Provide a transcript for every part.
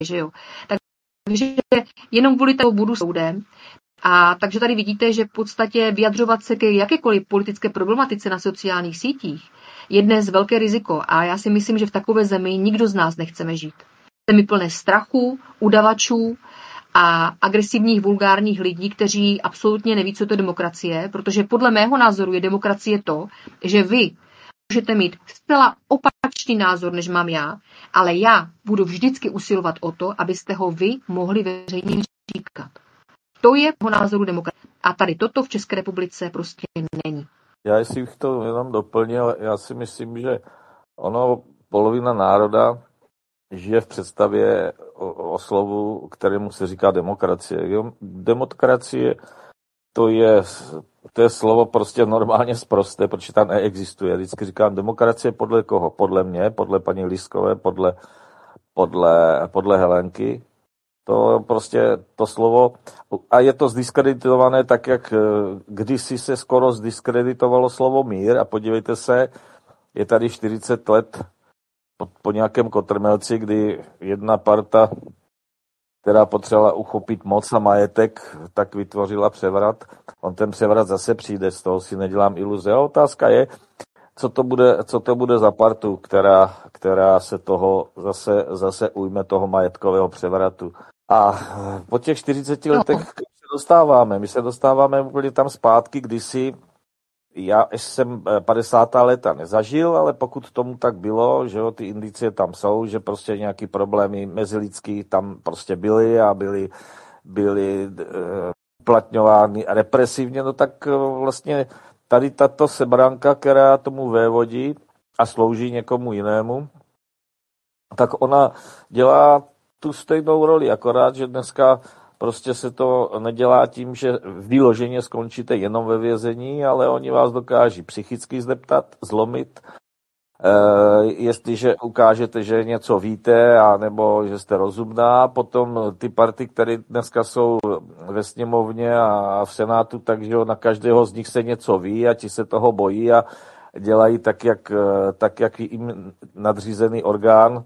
že jo. Takže jenom kvůli toho budu soudem. A takže tady vidíte, že v podstatě vyjadřovat se ke jakékoliv politické problematice na sociálních sítích je dnes velké riziko. A já si myslím, že v takové zemi nikdo z nás nechceme žít. Zemi plné strachu, udavačů a agresivních, vulgárních lidí, kteří absolutně neví, co to je demokracie, protože podle mého názoru je demokracie to, že vy můžete mít zcela opačný názor, než mám já, ale já budu vždycky usilovat o to, abyste ho vy mohli veřejně říkat. To je po názoru demokracie. A tady toto v České republice prostě není. Já jestli bych to jenom doplnil, já si myslím, že polovina národa žije v představě o slovu, kterému se říká demokracie. Demokracie to je slovo prostě normálně sprosté, protože tam neexistuje. Vždycky říkám demokracie podle koho? Podle mě, podle paní Liskové, podle Helenky. To prostě to slovo, a je to zdiskreditované tak, jak kdysi se skoro zdiskreditovalo slovo mír, a podívejte se, je tady 40 let po nějakém kotrmelci, kdy jedna parta, která potřebovala uchopit moc a majetek, tak vytvořila převrat. On ten převrat zase přijde, z toho si nedělám iluze. A otázka je, co to bude za partu, která se toho zase ujme toho majetkového převratu. A po těch 40 letech my se dostáváme úplně tam zpátky, kdysi, já jsem 50. léta nezažil, ale pokud tomu tak bylo, že jo, ty indicie tam jsou, že prostě nějaký problémy mezilidský tam prostě byly a byly uplatňovány represivně, no tak vlastně tady tato sebranka, která tomu vévodí a slouží někomu jinému, tak ona dělá tu stejnou roli, akorát, že dneska prostě se to nedělá tím, že vyloženě skončíte jenom ve vězení, ale oni vás dokáží psychicky zdeptat, zlomit, jestliže ukážete, že něco víte, anebo že jste rozumná. Potom ty party, které dneska jsou ve sněmovně a v senátu, takže na každého z nich se něco ví a ti se toho bojí a dělají tak, jak jim nadřízený orgán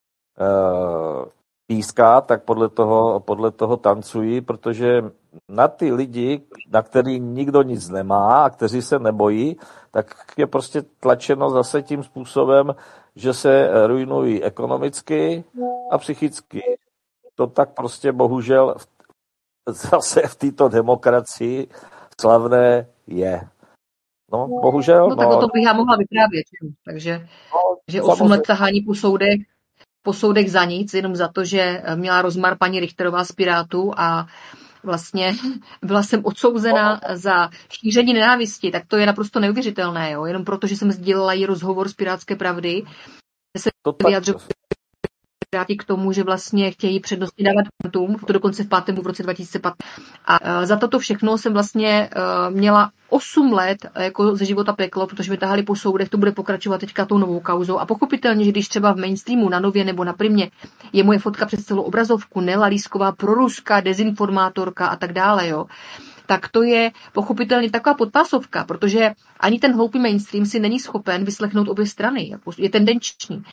píská, tak podle toho tancují, protože na ty lidi, na který nikdo nic nemá a kteří se nebojí, tak je prostě tlačeno zase tím způsobem, že se ruinují ekonomicky a psychicky. To tak prostě bohužel zase v této demokracii slavné je. No, bohužel. No tak o tom bych já mohla vyprávět. Takže že 8 let tahání po soudech za nic, jenom za to, že měla rozmar paní Richterová z Pirátů a vlastně byla jsem odsouzena za šíření nenávisti, tak to je naprosto neuvěřitelné, jo? Jenom proto, že jsem sdílela její rozhovor z Pirátské pravdy, že se vyjadřovali Piráti k tomu, že vlastně chtějí přednostně dávat kvantům, to dokonce v 5. v roce 2015. A za toto všechno jsem vlastně měla 8 let jako ze života peklo, protože mi tahali po soudech, to bude pokračovat teďka tou novou kauzou. A pochopitelně, že když třeba v mainstreamu, na Nově nebo na Primě je moje fotka přes celou obrazovku, Nela Lísková, proruská, dezinformátorka a tak dále, jo, tak to je pochopitelně taková podpásovka, protože ani ten hloupý mainstream si není schopen vyslechnout obě strany. Je tendenční.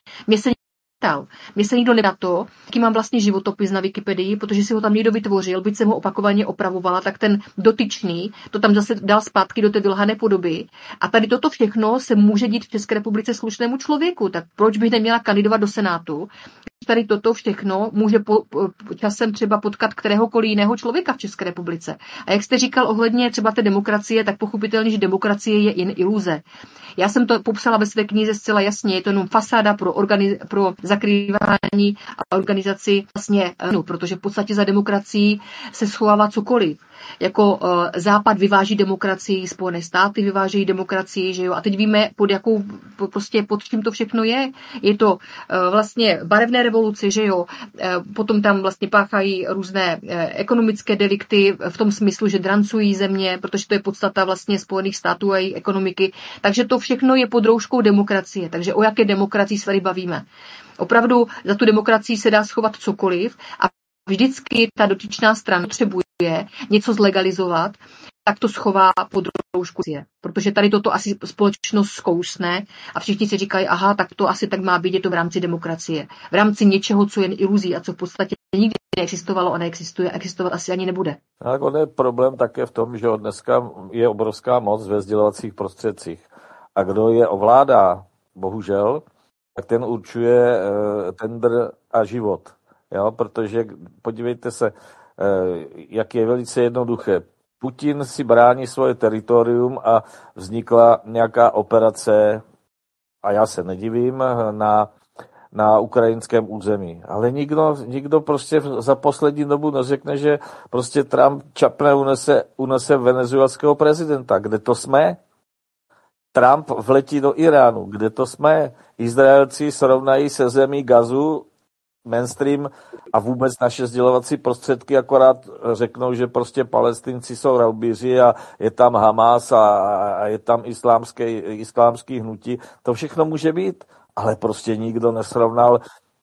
Mně se nikdo nedá to, jaký mám vlastně životopis na Wikipedii, protože si ho tam někdo vytvořil, byť jsem ho opakovaně opravovala, tak ten dotyčný to tam zase dal zpátky do té vylhané podoby. A tady toto všechno se může dít v České republice slušnému člověku, tak proč bych neměla kandidovat do Senátu? Tady toto všechno může časem třeba potkat kteréhokoliv jiného člověka v České republice. A jak jste říkal ohledně třeba té demokracie, tak pochopitelně, že demokracie je jen iluze. Já jsem to popsala ve své knize zcela jasně, je to jenom fasáda pro zakrývání a organizaci vlastně, protože v podstatě za demokracií se schovává cokoliv. Jako Západ vyváží demokracii, Spojené státy vyvážejí demokracii, že jo, a teď víme, pod čím to všechno je. Je to vlastně barevné revoluce, že jo, potom tam vlastně páchají různé ekonomické delikty v tom smyslu, že drancují země, protože to je podstata vlastně Spojených států a její ekonomiky, takže to všechno je pod rouškou demokracie, takže o jaké demokracii se tady bavíme. Opravdu za tu demokracii se dá schovat cokoliv a vždycky ta dotyčná strana potřebuje něco zlegalizovat, tak to schová pod roušku, protože tady toto asi společnost zkousne a všichni si říkají, aha, tak to asi tak má být, je to v rámci demokracie. V rámci něčeho, co je iluzí a co v podstatě nikdy neexistovalo a neexistuje, existovat asi ani nebude. Tak on je problém také v tom, že dneska je obrovská moc ve sdělovacích prostředcích. A kdo je ovládá, bohužel, tak ten určuje tendr a život. Jo? Protože podívejte se, jak je velice jednoduché. Putin si brání svoje teritorium a vznikla nějaká operace, a já se nedivím, na ukrajinském území. Ale nikdo prostě za poslední dobu neřekne, že prostě Trump čapne unese venezuelského prezidenta. Kde to jsme? Trump vletí do Iránu. Kde to jsme? Izraelci srovnají se zemí Gazu, mainstream a vůbec naše sdělovací prostředky akorát řeknou, že prostě Palestinci jsou raubíři a je tam Hamas a je tam islámský hnutí. To všechno může být, ale prostě nikdo nesrovnal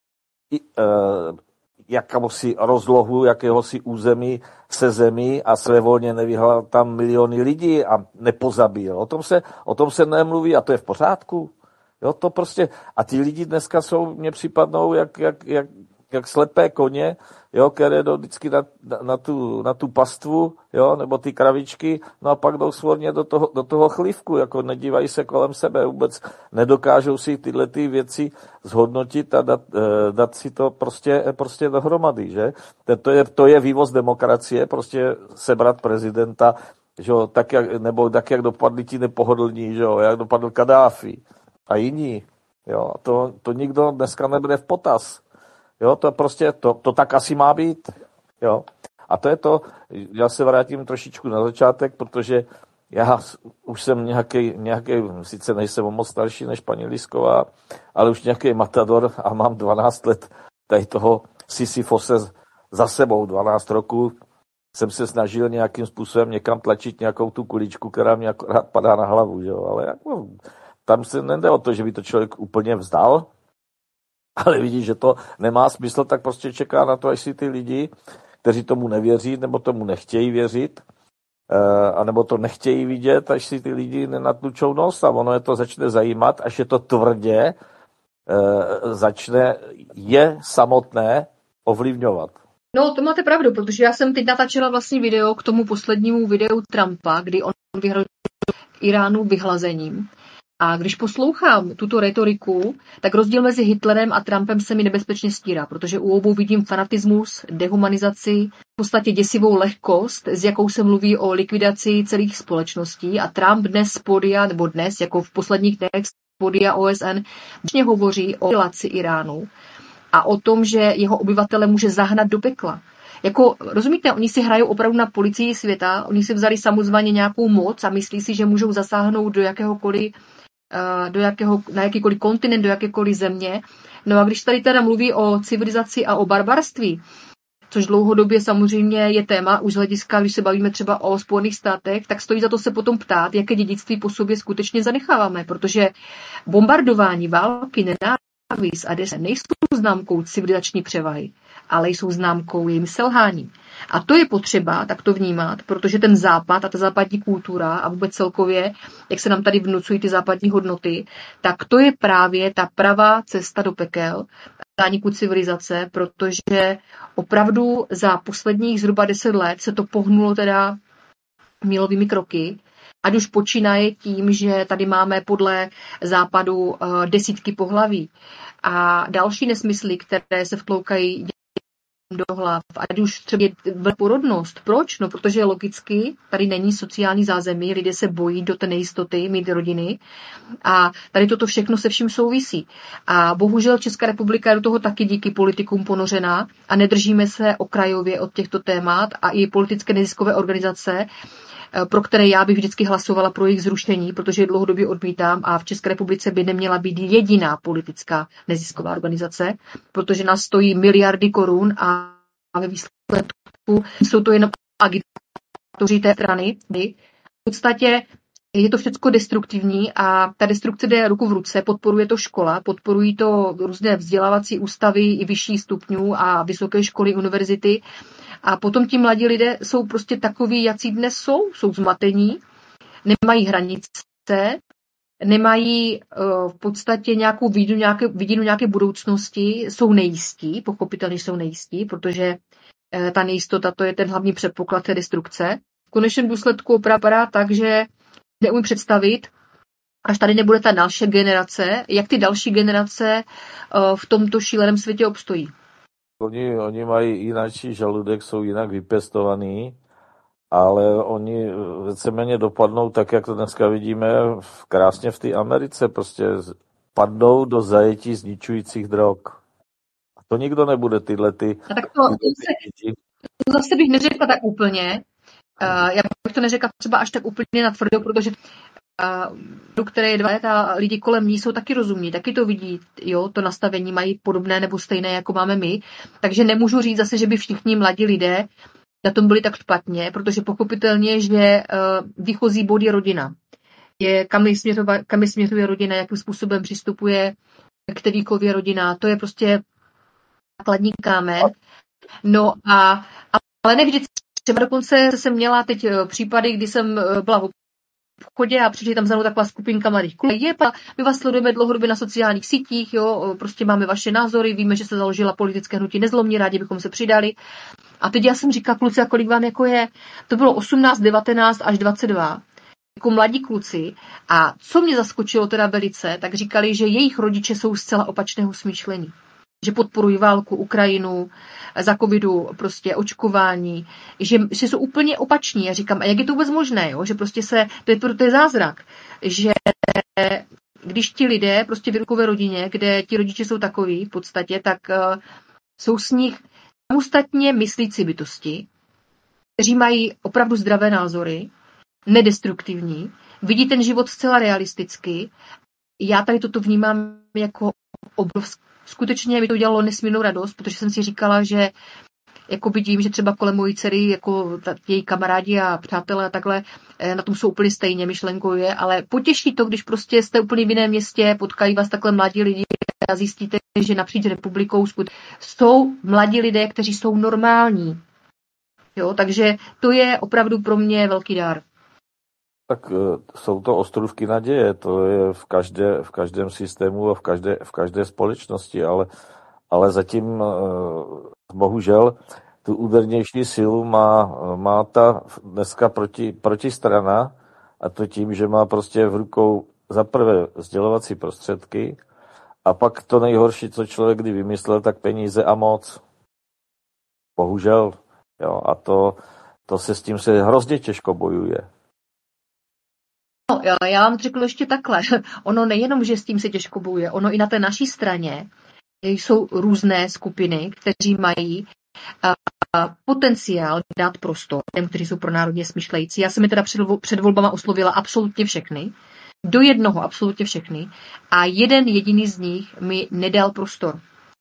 jakéhosi rozlohu, jakéhosi území se zemí a svévolně nevyhlal tam miliony lidí a nepozabíjel. O tom se nemluví a to je v pořádku. Jo, to prostě, a ti lidi dneska mně připadnou jak slepé koně, jo, které jdou vždycky na tu pastvu, jo, nebo ty kravičky, no a pak jdou svorně do toho chlívku, jako nedívají se kolem sebe, vůbec nedokážou si tyhle ty věci zhodnotit a dát si to prostě dohromady, že? To je vývoz demokracie, prostě sebrat prezidenta, že jo, tak jak dopadli ti nepohodlní, že jo, jak dopadl Kadáfi a jiní, jo, to nikdo dneska nebere v potaz. Jo, to prostě, to tak asi má být, jo. A to je to, já se vrátím trošičku na začátek, protože já už jsem nějaký, sice nejsem moc starší než paní Lisková, ale už nějaký matador a mám 12 let tady toho Sisyfose za sebou, 12 roků jsem se snažil nějakým způsobem někam tlačit nějakou tu kuličku, která mě akorát padá na hlavu, jo, ale jako, tam se nejde o to, že by to člověk úplně vzdal, ale vidí, že to nemá smysl, tak prostě čeká na to, až si ty lidi, kteří tomu nevěří, nebo tomu nechtějí věřit, anebo to nechtějí vidět, až si ty lidi nenatlučou nos a ono je to začne zajímat, až je to tvrdě začne je samotné ovlivňovat. No, to máte pravdu, protože já jsem teď natáčela vlastně video k tomu poslednímu videu Trumpa, kdy on vyhrožil Iránu vyhlazením. A když poslouchám tuto retoriku, tak rozdíl mezi Hitlerem a Trumpem se mi nebezpečně stírá, protože u obou vidím fanatismus, dehumanizaci, v podstatě děsivou lehkost, s jakou se mluví o likvidaci celých společností. A Trump dnes, jako v posledních dnech podia OSN, hovoří o izolaci Iránu a o tom, že jeho obyvatele může zahnat do pekla. Jako, rozumíte, oni si hrajou opravdu na policii světa, oni si vzali samozvaně nějakou moc a myslí si, že můžou zasáhnout na jakýkoliv kontinent, do jakékoliv země. No a když tady teda mluví o civilizaci a o barbarství, což dlouhodobě samozřejmě je téma, už z hlediska, když se bavíme třeba o Spojených státech, tak stojí za to se potom ptát, jaké dědictví po sobě skutečně zanecháváme, protože bombardování, války, nenávist a desen nejsou známkou civilizační převahy, ale jsou známkou jejím selhání. A to je potřeba takto vnímat, protože ten západ a ta západní kultura a vůbec celkově, jak se nám tady vnucují ty západní hodnoty, tak to je právě ta pravá cesta do pekel, zániku civilizace, protože opravdu za posledních zhruba 10 let se to pohnulo teda mílovými kroky, ať už počínaje tím, že tady máme podle západu desítky pohlaví a další nesmysly, které se vtloukají do hlav, ať už třeba je porodnost. Proč? No, protože logicky tady není sociální zázemí, lidé se bojí do té nejistoty mít rodiny a tady toto všechno se vším souvisí. A bohužel Česká republika je do toho taky díky politikům ponořená a nedržíme se okrajově od těchto témat a i politické neziskové organizace, pro které já bych vždycky hlasovala pro jejich zrušení, protože je dlouhodobě odmítám a v České republice by neměla být jediná politická nezisková organizace, protože nás stojí miliardy korun a ve výsledku jsou to jenom agitatoři té strany. V podstatě je to všechno destruktivní a ta destrukce jde ruku v ruce, podporuje to škola, podporují to různé vzdělávací ústavy i vyšší stupňů a vysoké školy, univerzity A potom ti mladí lidé jsou prostě takoví, jací dnes jsou zmatení, nemají hranice, nemají v podstatě nějakou vidinu nějaké budoucnosti, jsou nejistí, pochopitelně jsou nejistí, protože ta nejistota, to je ten hlavní předpoklad té destrukce. V konečném důsledku opravdu vypadá tak, že neumím představit, až tady nebude ta další generace, jak ty další generace v tomto šíleném světě obstojí. Oni mají jináčí žaludek, jsou jinak vypěstovaný, ale oni víceméně dopadnou tak, jak to dneska vidíme krásně v té Americe. Prostě padnou do zajetí zničujících drog. A to nikdo nebude tyhle ty... A tak to zase bych neřekla tak úplně. Já bych to neřekla třeba až tak úplně natvrdo, protože které je 2 let a lidi kolem ní jsou taky rozumní, taky to vidí, jo, to nastavení mají podobné nebo stejné, jako máme my. Takže nemůžu říct zase, že by všichni mladí lidé na tom byli tak špatně, protože pochopitelně, že výchozí bod je rodina. Je, kam směřuje rodina, jakým způsobem přistupuje k té výchově rodina. To je prostě základní kámen. No ale ne vždycky. Třeba dokonce jsem měla teď případy, kdy jsem byla v obchodě a přišli tam za mnou taková skupinka mladých kluků. My vás sledujeme dlouhodobě na sociálních sítích, jo, prostě máme vaše názory, víme, že se založila politické hnutí Nezlomní, rádi bychom se přidali. A teď já jsem říkala, kluci, a kolik vám jako je? To bylo 18, 19 až 22. Jako mladí kluci. A co mě zaskočilo teda velice, tak říkali, že jejich rodiče jsou zcela opačného smýšlení. Že podporují válku, Ukrajinu, za covidu prostě očkování, že jsou úplně opační. Já říkám, a jak je to vůbec možné, jo? Že prostě to je zázrak, že když ti lidé prostě vyrůstají v rodině, kde ti rodiče jsou takový v podstatě, tak jsou s nich samostatně myslící bytosti, kteří mají opravdu zdravé názory, nedestruktivní, vidí ten život zcela realisticky. Já tady toto vnímám jako obrovské. Skutečně mi to udělalo nesmírnou radost, protože jsem si říkala, že jako vidím, že třeba kolem mojí dcery, jako její kamarádi a přátelé a takhle, na tom jsou úplně stejně myšlenkově, ale potěší to, když prostě jste úplně v jiném městě, potkají vás takhle mladí lidi a zjistíte, že napříč republikou jsou mladí lidé, kteří jsou normální. Jo, takže to je opravdu pro mě velký dár. Tak jsou to ostrůvky naděje, to je v každém systému a v každé společnosti, ale zatím bohužel tu údernější sílu má ta dneska protistrana, a to tím, že má prostě v rukou za prvé sdělovací prostředky a pak to nejhorší, co člověk kdy vymyslel, tak peníze a moc. Bohužel. Jo, a to se s tím se hrozně těžko bojuje. No, já vám řeknu ještě takhle. Ono nejenom, že s tím se těžko bojuje, ono i na té naší straně jsou různé skupiny, kteří mají potenciál dát prostor těm, kteří jsou pronárodně smýšlející. Já jsem je teda před volbama oslovila absolutně všechny, do jednoho absolutně všechny, a jeden jediný z nich mi nedal prostor.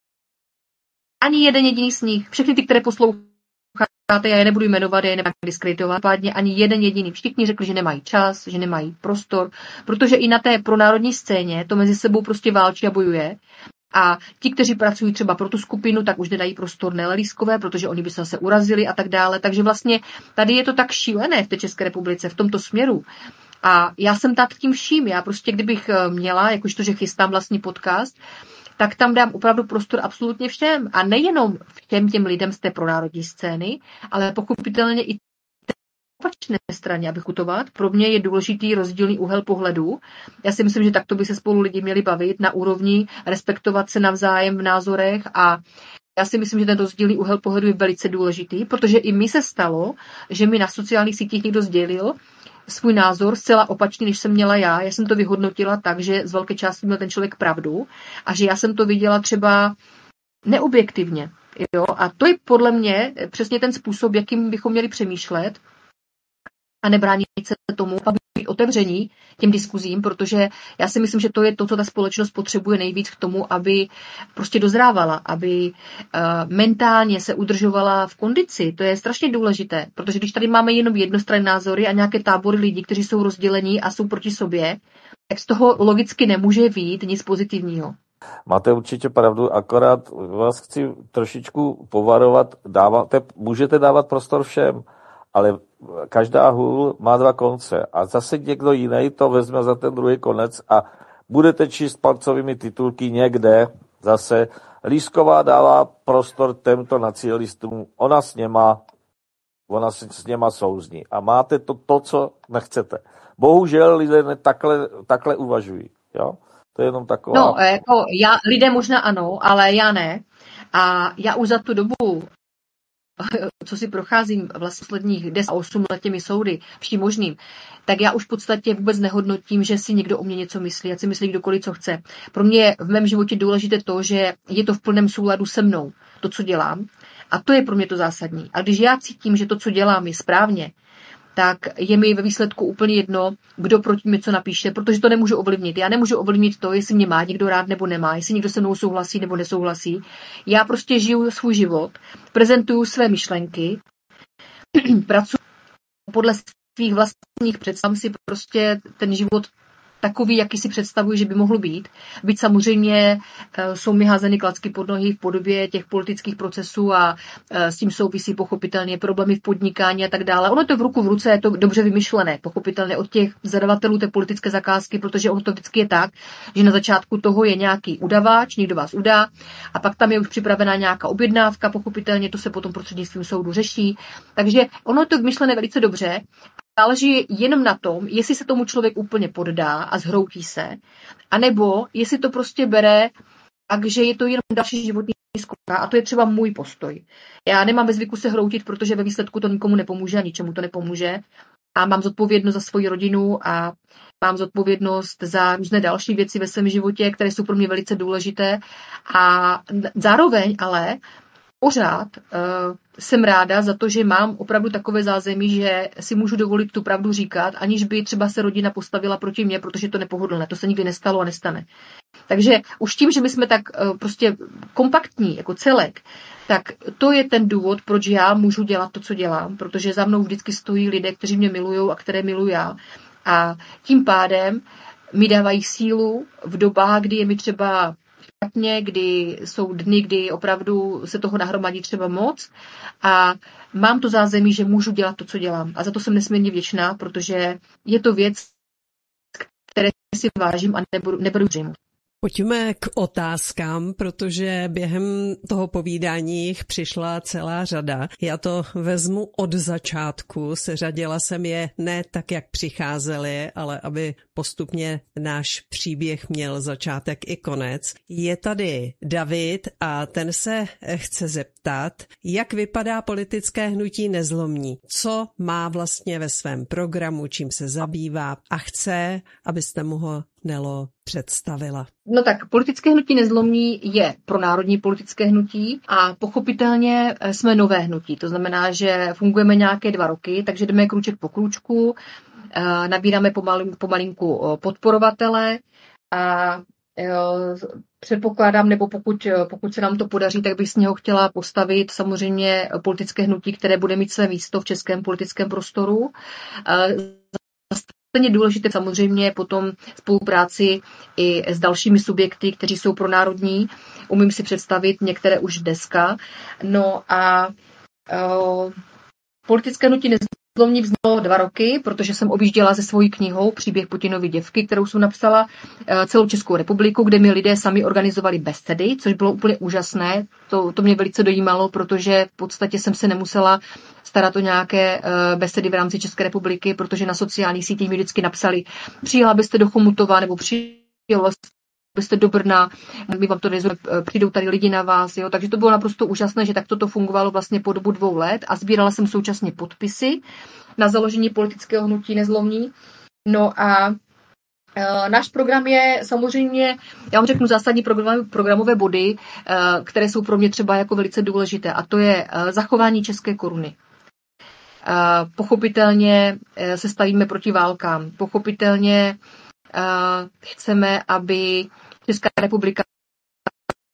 Ani jeden jediný z nich. Všechny ty, které posloucháte, já je nebudu jmenovat, já je nebudu diskreditovat, ani jeden jediný. Všichni řekli, že nemají čas, že nemají prostor, protože i na té pronárodní scéně to mezi sebou prostě válčí a bojuje. A ti, kteří pracují třeba pro tu skupinu, tak už nedají prostor nelelískové, protože oni by se zase urazili a tak dále. Takže vlastně tady je to tak šílené v té České republice v tomto směru. A já jsem tak tím vším. Já prostě, kdybych měla, jakožto, že chystám vlastní podcast, tak tam dám opravdu prostor absolutně všem. A nejenom všem těm lidem z té pronárodní scény, ale pochopitelně i té opačné straně, abych utovat. Pro mě je důležitý rozdílný úhel pohledu. Já si myslím, že takto by se spolu lidi měli bavit na úrovni, respektovat se navzájem v názorech, a já si myslím, že ten rozdílný úhel pohledu je velice důležitý, protože i mi se stalo, že mi na sociálních sítích někdo sdělil svůj názor zcela opačný, než jsem měla já. Já jsem to vyhodnotila tak, že z velké části měl ten člověk pravdu a že já jsem to viděla třeba neobjektivně. Jo? A to je podle mě přesně ten způsob, jakým bychom měli přemýšlet a nebránit se tomu, aby být otevření těm diskuzím, protože já si myslím, že to je to, co ta společnost potřebuje nejvíc k tomu, aby prostě dozrávala, aby mentálně se udržovala v kondici. To je strašně důležité, protože když tady máme jenom jednostranné názory a nějaké tábory lidí, kteří jsou rozdělení a jsou proti sobě, tak z toho logicky nemůže vyjít nic pozitivního. Máte určitě pravdu, akorát vás chci trošičku povarovat. Můžete dávat prostor všem, ale každá hůl má dva konce a zase někdo jiný to vezme za ten druhý konec a budete číst palcovými titulky někde zase. Lísková dává prostor těmto nacionalistům, ona s něma souzní a máte to, co nechcete. Bohužel lidé takhle uvažují, jo? To je jenom taková... No, lidé možná ano, ale já ne. A já už za tu dobu, co si procházím vlastně posledních 10-8 let těmi soudy, vším možným, tak já už v podstatě vůbec nehodnotím, že si někdo o mě něco myslí, ať si myslí kdokoliv, co chce. Pro mě je v mém životě důležité to, že je to v plném souladu se mnou, to, co dělám. A to je pro mě to zásadní. A když já cítím, že to, co dělám, je správně, tak je mi ve výsledku úplně jedno, kdo proti mě co napíše, protože to nemůžu ovlivnit. Já nemůžu ovlivnit to, jestli mě má někdo rád nebo nemá, jestli někdo se mnou souhlasí nebo nesouhlasí. Já prostě žiju svůj život, prezentuju své myšlenky, pracuji podle svých vlastních představ, si prostě ten život takový, jaký si představuji, že by mohl být. Byť samozřejmě jsou mi házeny klacky pod nohy v podobě těch politických procesů a s tím souvisí pochopitelně problémy v podnikání a tak dále. Ono to v ruku v ruce, je to dobře vymyšlené, pochopitelně od těch zadavatelů té politické zakázky, protože ono to vždycky je tak, že na začátku toho je nějaký udavač, někdo vás udá a pak tam je už připravená nějaká objednávka, pochopitelně to se potom prostřednictvím soudu řeší. Takže ono je to vymyšlené velice dobře. Záleží jenom na tom, jestli se tomu člověk úplně poddá a zhroutí se, anebo jestli to prostě bere, takže je to jenom další životní zkouška a to je třeba můj postoj. Já nemám ve zvyku se hroutit, protože ve výsledku to nikomu nepomůže a ničemu to nepomůže. A mám zodpovědnost za svoji rodinu a mám zodpovědnost za různé další věci ve svém životě, které jsou pro mě velice důležité. A zároveň ale pořád jsem ráda za to, že mám opravdu takové zázemí, že si můžu dovolit tu pravdu říkat, aniž by třeba se rodina postavila proti mně, protože to nepohodlné. To se nikdy nestalo a nestane. Takže už tím, že my jsme tak prostě kompaktní jako celek, tak to je ten důvod, proč já můžu dělat to, co dělám, protože za mnou vždycky stojí lidé, kteří mě milují a které miluji já. A tím pádem mi dávají sílu v dobách, kdy je mi třeba špatně, kdy jsou dny, kdy opravdu se toho nahromadí třeba moc a mám to zázemí, že můžu dělat to, co dělám. A za to jsem nesmírně vděčná, protože je to věc, které si vážím a neberu zřejmě. Pojďme k otázkám, protože během toho povídání jich přišla celá řada. Já to vezmu od začátku, seřadila jsem je ne tak, jak přicházely, ale aby postupně náš příběh měl začátek i konec. Je tady David a ten se chce zeptat, jak vypadá politické hnutí Nezlomní, co má vlastně ve svém programu, čím se zabývá a chce, abyste mu ho, Nelo, představila. No tak, politické hnutí Nezlomní je pronárodní politické hnutí a pochopitelně jsme nové hnutí. To znamená, že fungujeme nějaké 2 roky, takže jdeme krůček po krůčku, nabíráme pomalinku podporovatele a předpokládám, nebo pokud se nám to podaří, tak bych z něho chtěla postavit samozřejmě politické hnutí, které bude mít své místo v českém politickém prostoru. Je důležité samozřejmě potom spolupráci i s dalšími subjekty, kteří jsou pronárodní. Umím si představit některé už dneska. No a politické hnutí Nezlomní vzniklo 2 roky, protože jsem objížděla se svojí knihou Příběh Putinovy děvky, kterou jsem napsala celou Českou republiku, kde mi lidé sami organizovali besedy, což bylo úplně úžasné. To mě velice dojímalo, protože v podstatě jsem se nemusela starat o nějaké besedy v rámci České republiky, protože na sociálních sítích mi vždycky napsali, přijela byste do Chomutova nebo přijela byste do Brna, my vám to nezveme, přijdou tady lidi na vás, jo? Takže to bylo naprosto úžasné, že takto to fungovalo vlastně po dobu 2 let a sbírala jsem současně podpisy na založení politického hnutí Nezlomní. No a náš program je samozřejmě, já vám řeknu zásadní programové body, které jsou pro mě třeba jako velice důležité, a to je zachování české koruny. Pochopitelně se stavíme proti válkám. Pochopitelně chceme, aby Česká republika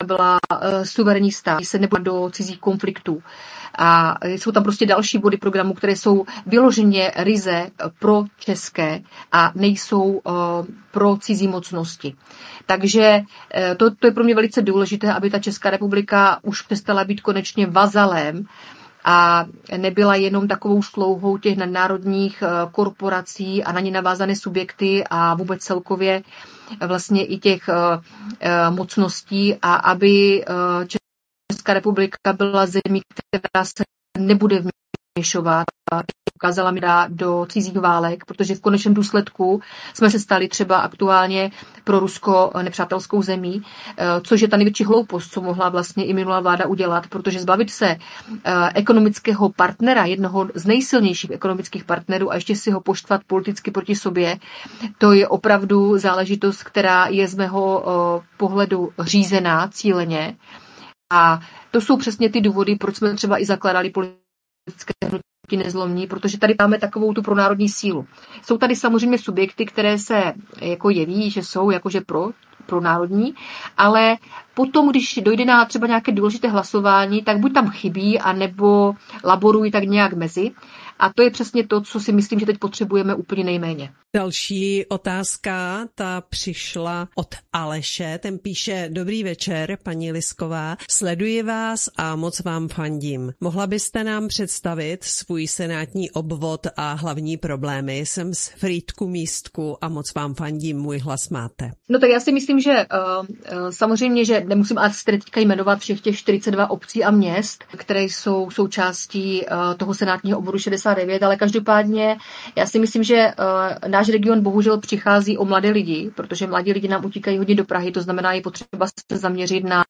byla suverénní stát, se nebude do cizích konfliktů. A jsou tam prostě další body programu, které jsou vyloženě ryze pro české a nejsou pro cizí mocnosti. Takže to je pro mě velice důležité, aby ta Česká republika už přestala být konečně vazalem a nebyla jenom takovou slouhou těch nadnárodních korporací a na ně navázané subjekty a vůbec celkově vlastně i těch mocností a aby Česká republika byla zemí, která se nebude vměšovat, ukázala mi do cizích válek, protože v konečném důsledku jsme se stali třeba aktuálně pro Rusko nepřátelskou zemí, což je ta největší hloupost, co mohla vlastně i minulá vláda udělat, protože zbavit se ekonomického partnera, jednoho z nejsilnějších ekonomických partnerů a ještě si ho poštvat politicky proti sobě, to je opravdu záležitost, která je z mého pohledu řízená cíleně. A to jsou přesně ty důvody, proč jsme třeba i zakládali politické hnutí Nezlomní, protože tady máme takovou tu pronárodní sílu. Jsou tady samozřejmě subjekty, které se jako jeví, že jsou jakože pro národní, ale potom, když dojde na třeba nějaké důležité hlasování, tak buď tam chybí, anebo laborují tak nějak mezi. A to je přesně to, co si myslím, že teď potřebujeme úplně nejméně. Další otázka, ta přišla od Aleše, ten píše: Dobrý večer, paní Lisková, sleduji vás a moc vám fandím. Mohla byste nám představit svůj senátní obvod a hlavní problémy? Jsem z Frýdku Místku a moc vám fandím, můj hlas máte. No tak já si myslím, že samozřejmě, že nemusím asi teďka jmenovat všech těch 42 obcí a měst, které jsou součástí toho senátního obvodu 69, ale každopádně já si myslím, že náš region bohužel přichází o mladé lidi, protože mladí lidi nám utíkají hodně do Prahy, to znamená, je potřeba se zaměřit na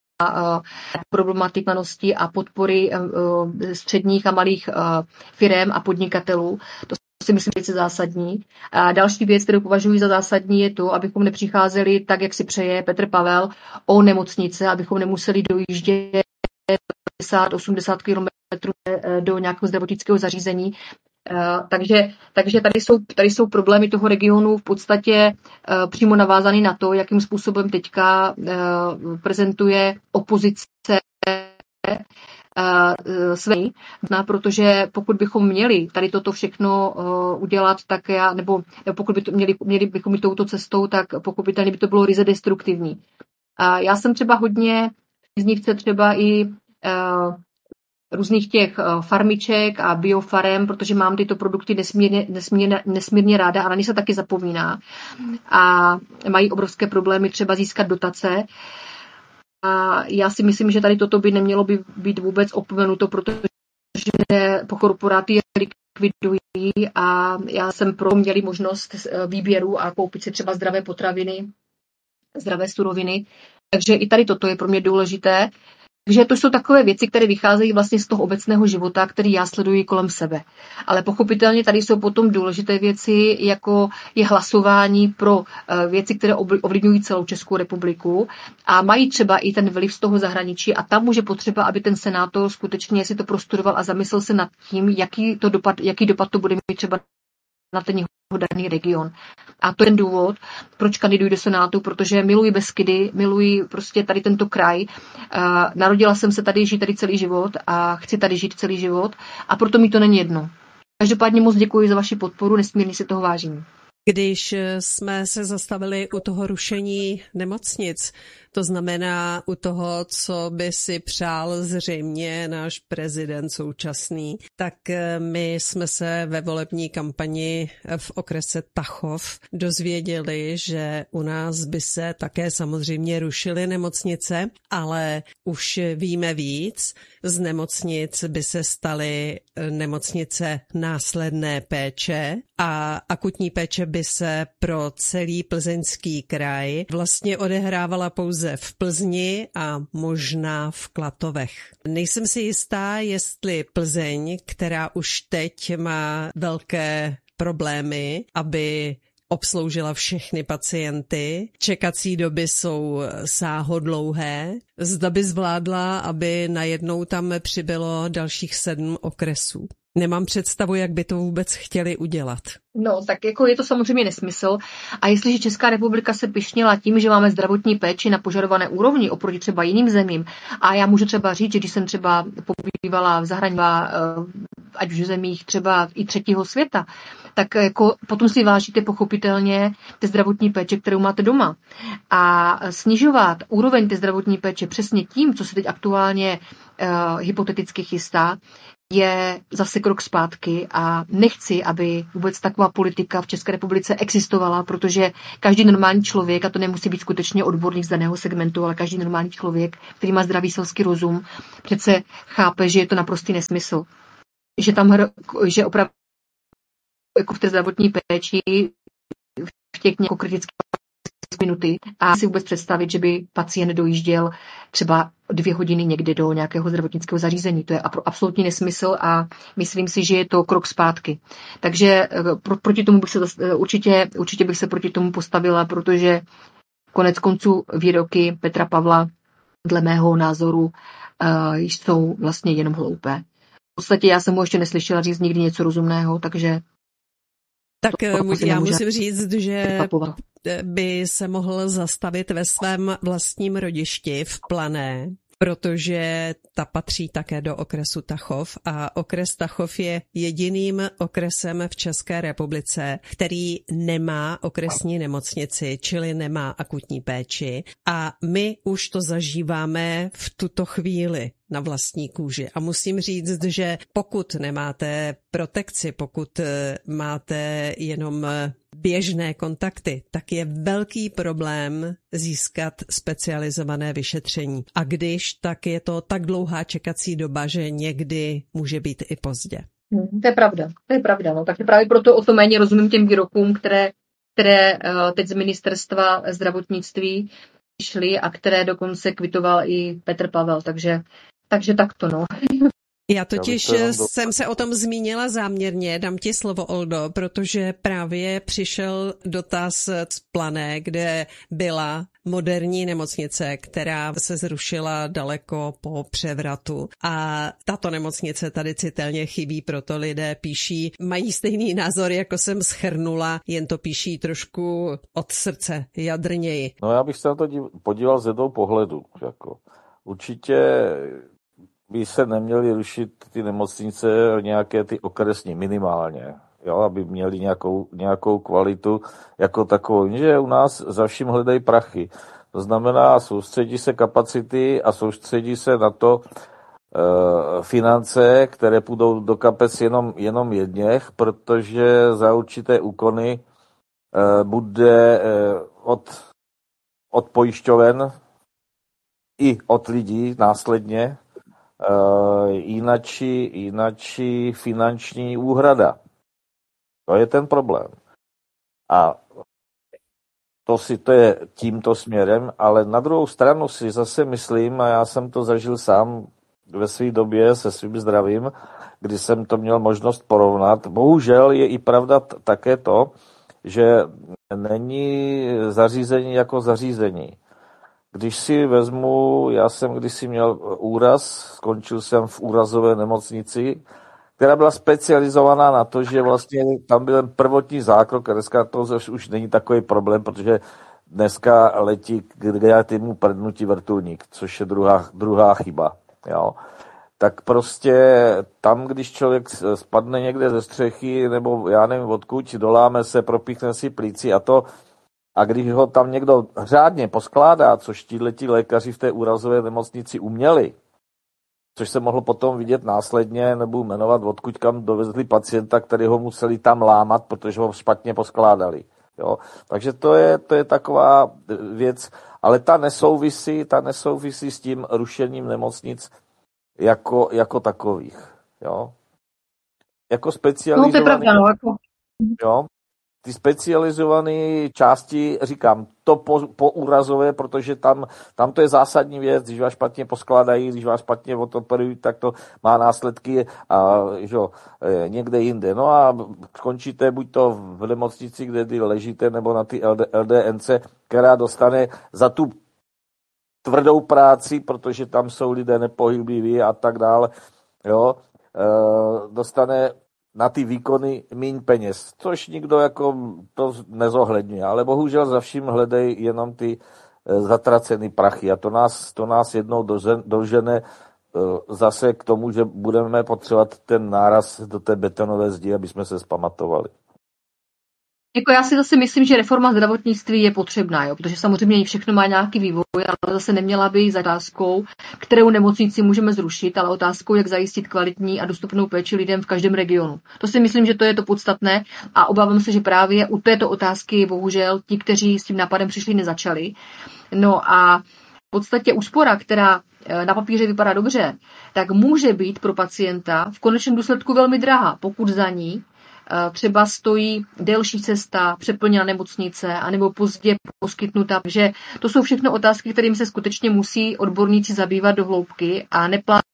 problematiky a podpory středních a malých firem a podnikatelů. To si myslím velice zásadní. A další věc, kterou považuji za zásadní, je to, abychom nepřicházeli tak, jak si přeje Petr Pavel, o nemocnice, abychom nemuseli dojíždět 50-80 kilometrů do nějakého zdravotnického zařízení. Takže tady jsou problémy toho regionu v podstatě přímo navázaný na to, jakým způsobem teďka prezentuje opozice své, protože pokud bychom měli tady toto všechno udělat, tak nebo pokud měli bychom jít touto cestou, tak pokud by to bylo ryze destruktivní. A já jsem třeba hodně příznivce třeba i různých těch farmiček a biofarem, protože mám tyto produkty nesmírně ráda a na ně se taky zapomíná. A mají obrovské problémy třeba získat dotace. A já si myslím, že tady toto by nemělo být vůbec opomenuto, protože korporáty je likvidují a já jsem měli možnost výběru a koupit si třeba zdravé potraviny, zdravé suroviny. Takže i tady toto je pro mě důležité. Takže to jsou takové věci, které vycházejí vlastně z toho obecného života, který já sleduji kolem sebe. Ale pochopitelně tady jsou potom důležité věci, jako je hlasování pro věci, které ovlivňují celou Českou republiku a mají třeba i ten vliv z toho zahraničí a tam může potřeba, aby ten senátor skutečně si to prostudoval a zamyslel se nad tím, jaký dopad to bude mít třeba na ten jeho daný region. A to je ten důvod, proč kandiduji do Senátu, protože miluji Beskydy, miluji prostě tady tento kraj. Narodila jsem se tady, žít tady celý život a chci tady žít celý život a proto mi to není jedno. Každopádně moc děkuji za vaši podporu, nesmírně si toho vážím. Když jsme se zastavili u toho rušení nemocnic, to znamená u toho, co by si přál zřejmě náš prezident současný, tak my jsme se ve volební kampani v okrese Tachov dozvěděli, že u nás by se také samozřejmě rušily nemocnice, ale už víme víc. Z nemocnic by se staly nemocnice následné péče a akutní péče by se pro celý Plzeňský kraj vlastně odehrávala pouze v Plzni a možná v Klatovech. Nejsem si jistá, jestli Plzeň, která už teď má velké problémy, aby obsloužila všechny pacienty. Čekací doby jsou sáhodlouhé. Zda by zvládla, aby najednou tam přibylo dalších 7 okresů. Nemám představu, jak by to vůbec chtěli udělat. No, tak jako je to samozřejmě nesmysl. A jestliže Česká republika se pyšnila tím, že máme zdravotní péči na požadované úrovni oproti třeba jiným zemím, a já můžu třeba říct, že když jsem třeba pobývala v zahraničí, ať už v zemích třeba i třetího světa, tak jako potom si vážíte pochopitelně té zdravotní péče, kterou máte doma. A snižovat úroveň té zdravotní péče přesně tím, co se teď aktuálně hypoteticky chystá, je zase krok zpátky a nechci, aby vůbec taková politika v České republice existovala, protože každý normální člověk, a to nemusí být skutečně odborník z daného segmentu, ale každý normální člověk, který má zdravý selský rozum, přece chápe, že je to naprostý nesmysl. Že opravdu jako v té zdravotní péči v těch jako kritických minuty a si vůbec představit, že by pacient dojížděl třeba 2 hodiny někde do nějakého zdravotnického zařízení. To je absolutní nesmysl a myslím si, že je to krok zpátky. Takže proti tomu bych se určitě bych se proti tomu postavila, protože konec konců výroky Petra Pavla dle mého názoru jsou vlastně jenom hloupé. V podstatě já jsem mu ještě neslyšela říct nikdy něco rozumného, takže tak já musím říct, že by se mohl zastavit ve svém vlastním rodišti v Plané, protože ta patří také do okresu Tachov a okres Tachov je jediným okresem v České republice, který nemá okresní nemocnici, čili nemá akutní péči a my už to zažíváme v tuto chvíli na vlastní kůži. A musím říct, že pokud nemáte protekci, pokud máte jenom běžné kontakty, tak je velký problém získat specializované vyšetření. A když, tak je to tak dlouhá čekací doba, že někdy může být i pozdě. To je pravda. No. Takže právě proto o to méně rozumím těm výrokům, které teď z ministerstva zdravotnictví šly a které dokonce kvitoval i Petr Pavel. Takže takto, no. Já totiž jsem se o tom zmínila záměrně, dám ti slovo, Oldo, protože právě přišel dotaz z Plané, kde byla moderní nemocnice, která se zrušila daleko po převratu. A tato nemocnice tady citelně chybí, proto lidé píší, mají stejný názor, jako jsem shrnula, jen to píší trošku od srdce, jadrněji. No já bych se na to podíval z jednoho pohledu. Jako. Určitě by se neměly rušit ty nemocnice nějaké ty okresní minimálně, jo, aby měli nějakou kvalitu jako takovou. Že u nás za vším hledají prachy. To znamená, soustředí se kapacity a soustředí se na to finance, které půjdou do kapes jenom jedněch, protože za určité úkony bude od pojišťoven i od lidí následně jinačí finanční úhrada. To je ten problém. A to je tímto směrem, ale na druhou stranu si zase myslím, a já jsem to zažil sám ve své době se svým zdravím, kdy jsem to měl možnost porovnat. Bohužel je i pravda také to, že není zařízení jako zařízení. Když si vezmu, já jsem kdysi měl úraz, skončil jsem v úrazové nemocnici, která byla specializovaná na to, že vlastně tam byl prvotní zákrok, a dneska to už není takový problém, protože dneska letí k kreativnímu prdnutí vrtulník, což je druhá chyba. Jo. Tak prostě tam, když člověk spadne někde ze střechy, nebo já nevím odkud, doláme se, propíchne si plíci a když ho tam někdo řádně poskládá, což tíhletí lékaři v té úrazové nemocnici uměli, což se mohlo potom vidět následně, nebo jmenovat, odkud kam dovezli pacienta, který ho museli tam lámat, protože ho špatně poskládali. Jo? Takže to je taková věc, ale ta nesouvisí s tím rušením nemocnic jako takových. Jo? Jako specializovaný. No to je pravda, no, jako... Jo? ty specializované části, říkám, to poúrazové, protože tam to je zásadní věc, když vás špatně poskládají, když vás špatně odoperují, tak to má následky a někde jinde. No a skončíte buď to v nemocnici, kde ty ležíte, nebo na ty LDNC, která dostane za tu tvrdou práci, protože tam jsou lidé nepohybliví a tak dále, jo, dostane na ty výkony míň peněz, což nikdo jako to nezohledňuje, ale bohužel za vším hledají jenom ty zatracený prachy a to nás jednou dožene zase k tomu, že budeme potřebovat ten náraz do té betonové zdi, aby jsme se zpamatovali. Jako já si zase myslím, že reforma zdravotnictví je potřebná, jo, protože samozřejmě všechno má nějaký vývoj, ale zase neměla by za otázkou, kterou nemocnici můžeme zrušit, ale otázkou, jak zajistit kvalitní a dostupnou péči lidem v každém regionu. To si myslím, že to je to podstatné a obávám se, že právě u této otázky bohužel ti, kteří s tím nápadem přišli, nezačali. No a v podstatě úspora, která na papíře vypadá dobře, tak může být pro pacienta v konečném důsledku velmi drahá, pokud za ní třeba stojí delší cesta, přeplněná nemocnice, anebo pozdě poskytnutá. Takže to jsou všechno otázky, kterým se skutečně musí odborníci zabývat do hloubky a neplácat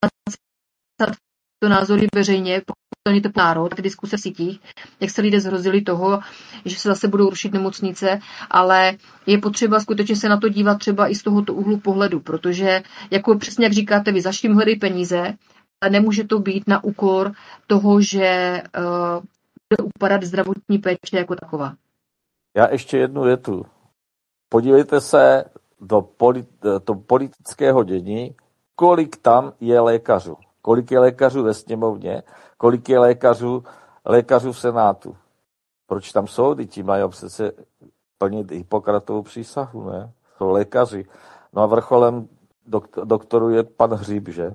to názory veřejně, pokud to národ, tak diskuse v sítích, jak se lidé zhrozili toho, že se zase budou rušit nemocnice, ale je potřeba skutečně se na to dívat třeba i z tohoto úhlu pohledu, protože jako přesně jak říkáte vy, za vším hledají peníze, ale nemůže to být na úkor toho, že bude upadat zdravotní péče jako taková. Já ještě jednu větu. Podívejte se do politického dění, kolik tam je lékařů. Kolik je lékařů ve sněmovně, kolik je lékařů v Senátu. Proč tam jsou? Ti mají přece plnit Hippokratovu přísahu, ne? Jsou lékaři. No a vrcholem doktoru je pan Hříb, že?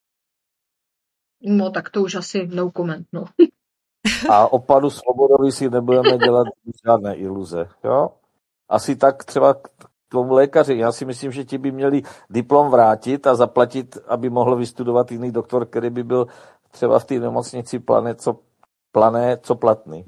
No tak to už asi no comment, no. A o panu Svobodovi si nebudeme dělat žádné iluze, jo? Asi tak třeba k tomu lékaři. Já si myslím, že ti by měli diplom vrátit a zaplatit, aby mohl vystudovat jiný doktor, který by byl třeba v té nemocnici plané, co platný.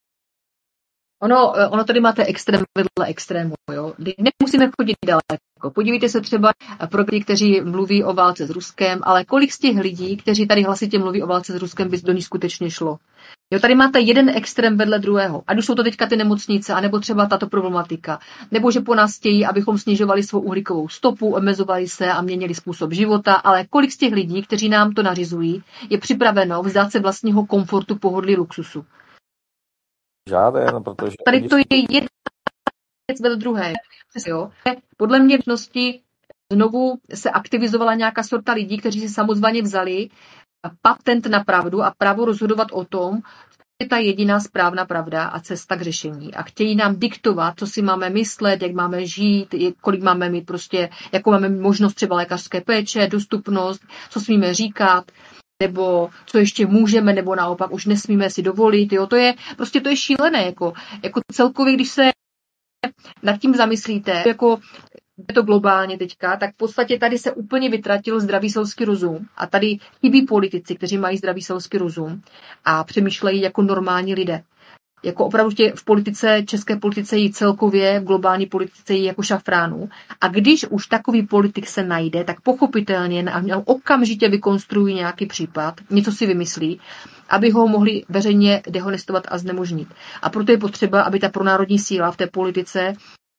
Ono tady máte extrém vedle extrému, jo. Nemusíme chodit daleko. Podívejte se třeba pro ty, kteří mluví o válce s Ruskem, ale kolik z těch lidí, kteří tady hlasitě mluví o válce s Ruskem, by do ní skutečně šlo. Jo, tady máte jeden extrém vedle druhého. Ať už jsou to teďka ty nemocnice, anebo třeba tato problematika. Nebo že po nás chtějí, abychom snižovali svou uhlíkovou stopu, omezovali se a měnili způsob života, ale kolik z těch lidí, kteří nám to nařizují, je připraveno vzdát se vlastního komfortu, pohodlí, luxusu. Žádné, protože... Tady to je jedna věc vedle druhé. Jo. Podle mě v možnosti znovu se aktivizovala nějaká sorta lidí, kteří si samozvaně vzali patent na pravdu a právo rozhodovat o tom, co je ta jediná správná pravda a cesta k řešení. A chtějí nám diktovat, co si máme myslet, jak máme žít, kolik máme mít prostě, jakou máme možnost třeba lékařské péče, dostupnost, co smíme říkat, nebo co ještě můžeme, nebo naopak už nesmíme si dovolit. Jo. To je šílené. Jako celkově, když se nad tím zamyslíte, jako je to globálně teďka, tak v podstatě tady se úplně vytratil zdravý selský rozum a tady chybí politici, kteří mají zdravý selský rozum a přemýšlejí jako normální lidé. Jako opravdu v politice, české politice jí celkově, v globální politice jí jako šafránu. A když už takový politik se najde, tak pochopitelně okamžitě vykonstruují nějaký případ, něco si vymyslí, aby ho mohli veřejně dehonestovat a znemožnit. A proto je potřeba, aby ta pronárodní síla v té politice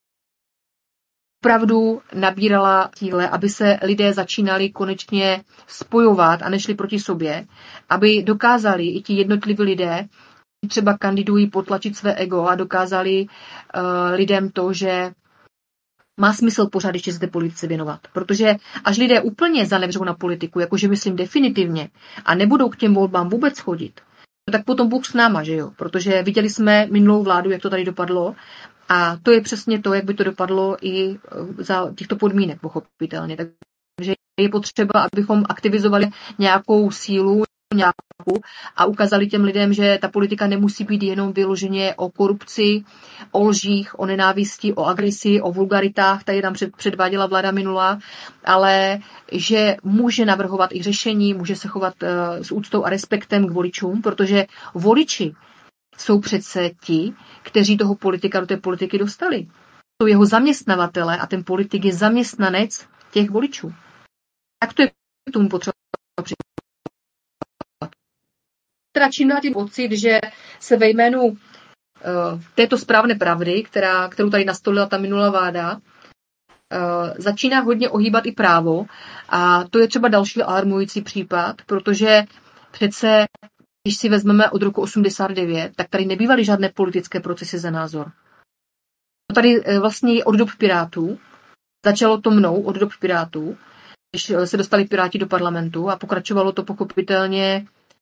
opravdu nabírala síle, aby se lidé začínali konečně spojovat a nešli proti sobě, aby dokázali i ti jednotliví lidé, třeba kandidují, potlačit své ego a dokázali lidem to, že má smysl pořád ještě se té politice věnovat. Protože až lidé úplně zanevřou na politiku, jakože myslím definitivně, a nebudou k těm volbám vůbec chodit, tak potom Bůh s náma, že jo? Protože viděli jsme minulou vládu, jak to tady dopadlo, a to je přesně to, jak by to dopadlo i za těchto podmínek, pochopitelně. Takže je potřeba, abychom aktivizovali nějakou sílu a ukázali těm lidem, že ta politika nemusí být jenom vyloženě o korupci, o lžích, o nenávisti, o agresi, o vulgaritách, tady tam předváděla vláda minulá, ale že může navrhovat i řešení, může se chovat s úctou a respektem k voličům, protože voliči jsou přece ti, kteří toho politika do té politiky dostali. Jsou jeho zaměstnavatele a ten politik je zaměstnanec těch voličů. Tak to je k tomu potřeba přistupovat. Teda čím dál tím pocit, že se ve jménu této správné pravdy, kterou tady nastolila ta minulá vláda, začíná hodně ohýbat i právo a to je třeba další alarmující případ, protože přece, když si vezmeme od roku 89, tak tady nebývaly žádné politické procesy za názor. Tady vlastně od dob Pirátů, začalo to mnou od dob Pirátů, když se dostali Piráti do parlamentu a pokračovalo to pochopitelně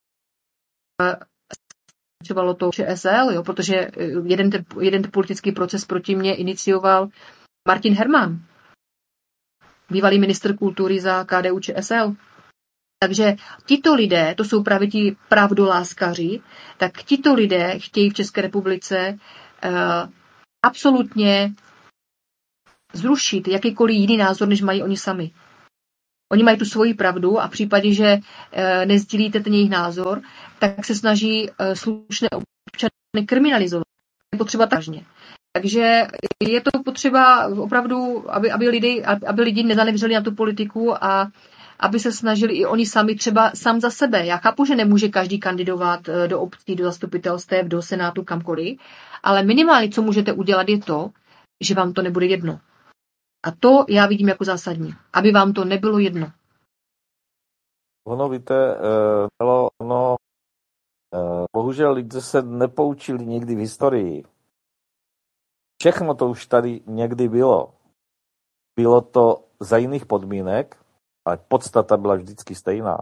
to ČSL, jo, protože jeden politický proces proti mně inicioval Martin Herman, bývalý ministr kultury za KDU ČSL. Takže tito lidé, to jsou právě ti pravdoláskaři, tak tito lidé chtějí v České republice absolutně zrušit jakýkoliv jiný názor, než mají oni sami. Oni mají tu svoji pravdu a v případě, že nesdílíte ten jejich názor, tak se snaží slušné občany kriminalizovat. Je potřeba vážně. Takže je to potřeba opravdu, aby lidi nezanevřeli na tu politiku a aby se snažili i oni sami třeba sám za sebe. Já chápu, že nemůže každý kandidovat do obcí, do zastupitelstev, do senátu, kamkoliv, ale minimálně, co můžete udělat, je to, že vám to nebude jedno. A to já vidím jako zásadní, aby vám to nebylo jedno. Ono, víte, bohužel lidé se nepoučili nikdy v historii. Všechno to už tady někdy bylo. Bylo to za jiných podmínek, ale podstata byla vždycky stejná.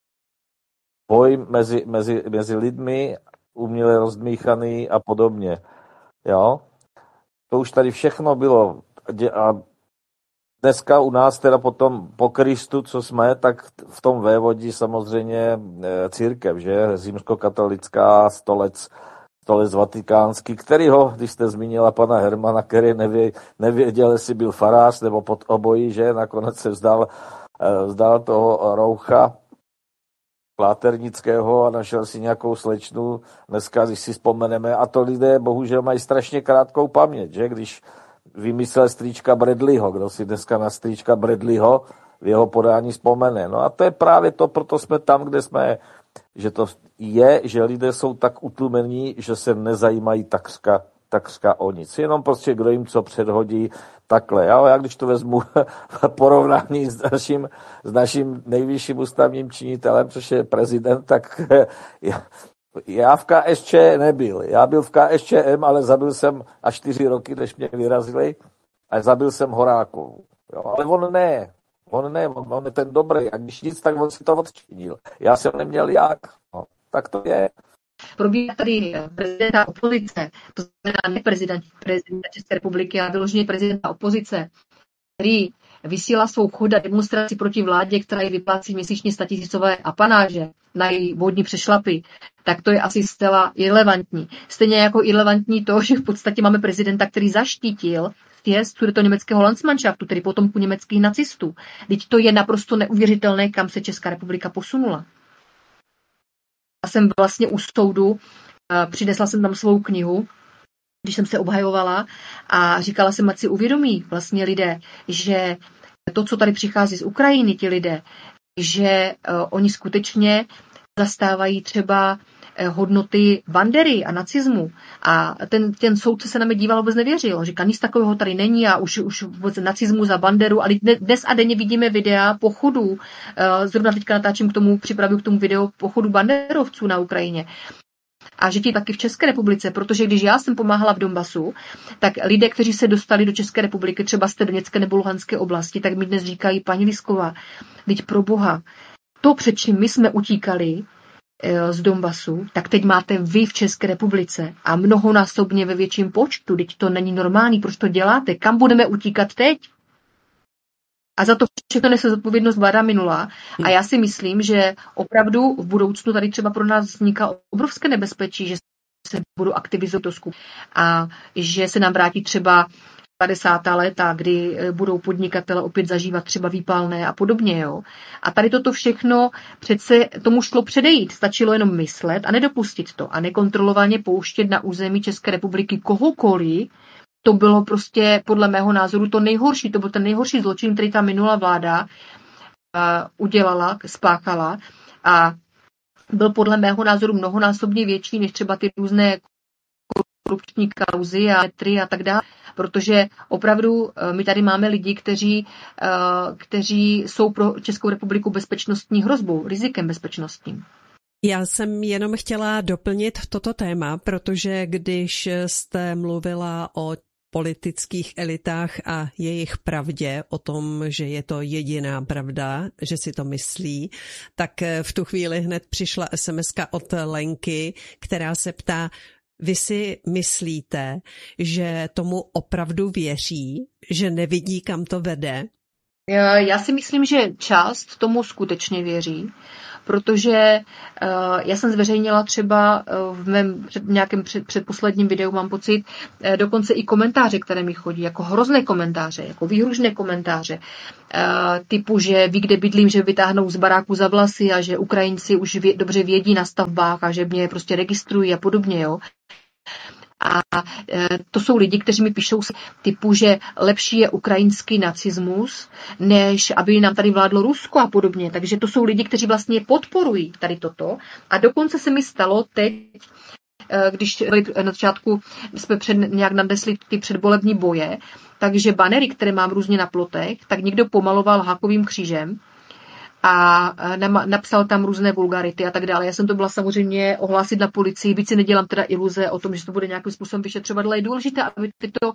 Boj mezi lidmi, uměle rozdmíchaný a podobně. Jo? To už tady všechno bylo. A dneska u nás teda potom po Kristu, co jsme, tak v tom vévodí samozřejmě církev, že? Římskokatolická, stolec vatikánský, kterýho, když jste zmínila pana Hermana, který nevěděl, jestli byl farář nebo pod obojí, že? Nakonec se vzdal toho roucha Pláternického a našel si nějakou slečnu. Dneska, když si vzpomeneme, a to lidé bohužel mají strašně krátkou paměť, že? Když vymyslel strýčka Bradleyho, kdo si dneska na strýčka Bradleyho v jeho podání vzpomene. No a to je právě to, proto jsme tam, kde jsme, že to je, že lidé jsou tak utlumení, že se nezajímají takřka o nic. Jenom prostě kdo jim co předhodí, takhle. Já když to vezmu porovnání s naším nejvyšším ústavním činitelem, což je prezident, tak já v KSČ nebyl. Já byl v KSČM, ale zabil jsem až 4 roky, než mě vyrazili, a zabil jsem Horákovou. Jo, ale on je ten dobrý. A když nic, tak on si to odčinil. Já jsem neměl jak. No, tak to je. Probíhá tady prezidenta opozice, to znamená ne prezidenta České republiky, ale vyloženě prezidenta opozice, který vysílá svou choda demonstraci proti vládě, která jí vyplácí měsíčně 100 000 apanáže na její vodní přešlapy, tak to je asi zcela irelevantní. Stejně jako irelevantní to, že v podstatě máme prezidenta, který zaštítil sjezd sudetoněmeckého Landsmannschaftu, tedy potomku německých nacistů. Teď to je naprosto neuvěřitelné, kam se Česká republika posunula. Já jsem vlastně u soudu, přinesla jsem tam svou knihu, když jsem se obhajovala a říkala jsem, ať si uvědomí vlastně lidé, že to, co tady přichází z Ukrajiny, ti lidé, že oni skutečně zastávají třeba hodnoty Bandery a nacismu. A ten soudce se na mě díval, vůbec nevěřil. Říká, nic takového tady není a už vůbec nacismu za Banderu. Ale dnes a denně vidíme videa pochodů. Zrovna teďka natáčím připravuju k tomu video pochodu banderovců na Ukrajině. A že ti taky v České republice, protože když já jsem pomáhala v Donbasu, tak lidé, kteří se dostali do České republiky, třeba z té Doněcké nebo Luhanské oblasti, tak mi dnes říkají, paní Lisková, teď pro Boha, to, před čím my jsme utíkali z Donbasu, tak teď máte vy v České republice a mnohonásobně ve větším počtu, teď to není normální, proč to děláte, kam budeme utíkat teď? A za to všechno nese zodpovědnost vláda minulá. A já si myslím, že opravdu v budoucnu tady třeba pro nás vzniká obrovské nebezpečí, že se budou aktivizovat to skup a že se nám vrátí třeba 50. léta, kdy budou podnikatele opět zažívat třeba výpalné a podobně. Jo? A tady toto všechno přece tomu šlo předejít. Stačilo jenom myslet a nedopustit to a nekontrolovaně pouštět na území České republiky kohokoliv. To bylo prostě podle mého názoru to nejhorší. To byl ten nejhorší zločin, který ta minulá vláda udělala, spáchala a byl podle mého názoru mnohonásobně větší než třeba ty různé korupční kauzy a metry a tak dále, protože opravdu my tady máme lidi, kteří jsou pro Českou republiku bezpečnostní hrozbou, rizikem bezpečnostním. Já jsem jenom chtěla doplnit toto téma, protože když jste mluvila o politických elitách a jejich pravdě, o tom, že je to jediná pravda, že si to myslí, tak v tu chvíli hned přišla SMS-ka od Lenky, která se ptá, vy si myslíte, že tomu opravdu věří, že nevidí, kam to vede? Já si myslím, že část tomu skutečně věří, protože já jsem zveřejnila třeba v mém nějakém předposledním videu, mám pocit, dokonce i komentáře, které mi chodí, jako hrozné komentáře, jako výhružné komentáře, typu, že ví, kde bydlím, že vytáhnou z baráku za vlasy a že Ukrajinci už dobře vědí na stavbách a že mě prostě registrují a podobně, jo. A to jsou lidi, kteří mi píšou typu, že lepší je ukrajinský nacismus, než aby nám tady vládlo Rusko a podobně. Takže to jsou lidi, kteří vlastně podporují tady toto. A dokonce se mi stalo teď, když na začátku jsme nějak nadnesli ty předvolební boje, takže banery, které mám různě na plotech, tak někdo pomaloval hákovým křížem a napsal tam různé vulgarity a tak dále. Já jsem to byla samozřejmě ohlásit na policii, byť si nedělám teda iluze o tom, že to bude nějakým způsobem vyšetřovat, ale je důležité, aby tyto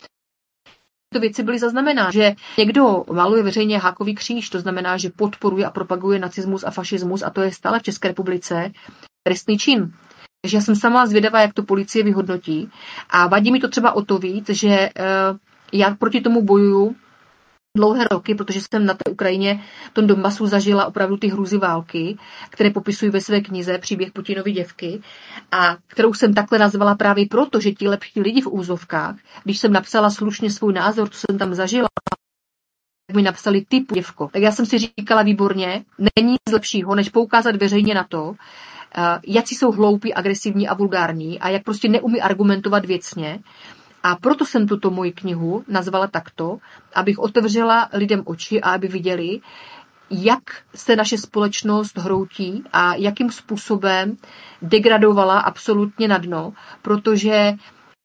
věci byly zaznamenány, že někdo maluje veřejně hákový kříž, to znamená, že podporuje a propaguje nacismus a fašismus a to je stále v České republice trestný čin. Takže já jsem sama zvědavá, jak to policie vyhodnotí a vadí mi to třeba o to víc, že já proti tomu bojuju dlouhé roky, protože jsem na té Ukrajině, v tom Donbasu zažila opravdu ty hrůzy války, které popisují ve své knize Příběh Putinovy děvky a kterou jsem takhle nazvala právě proto, že ti lepší lidi v úzovkách, když jsem napsala slušně svůj názor, co jsem tam zažila, tak mi napsali ty děvko. Tak já jsem si říkala výborně, není nic lepšího, než poukázat veřejně na to, jaký jsou hloupí, agresivní a vulgární a jak prostě neumí argumentovat věcně. A proto jsem tuto moji knihu nazvala takto, abych otevřela lidem oči a aby viděli, jak se naše společnost hroutí a jakým způsobem degradovala absolutně na dno, protože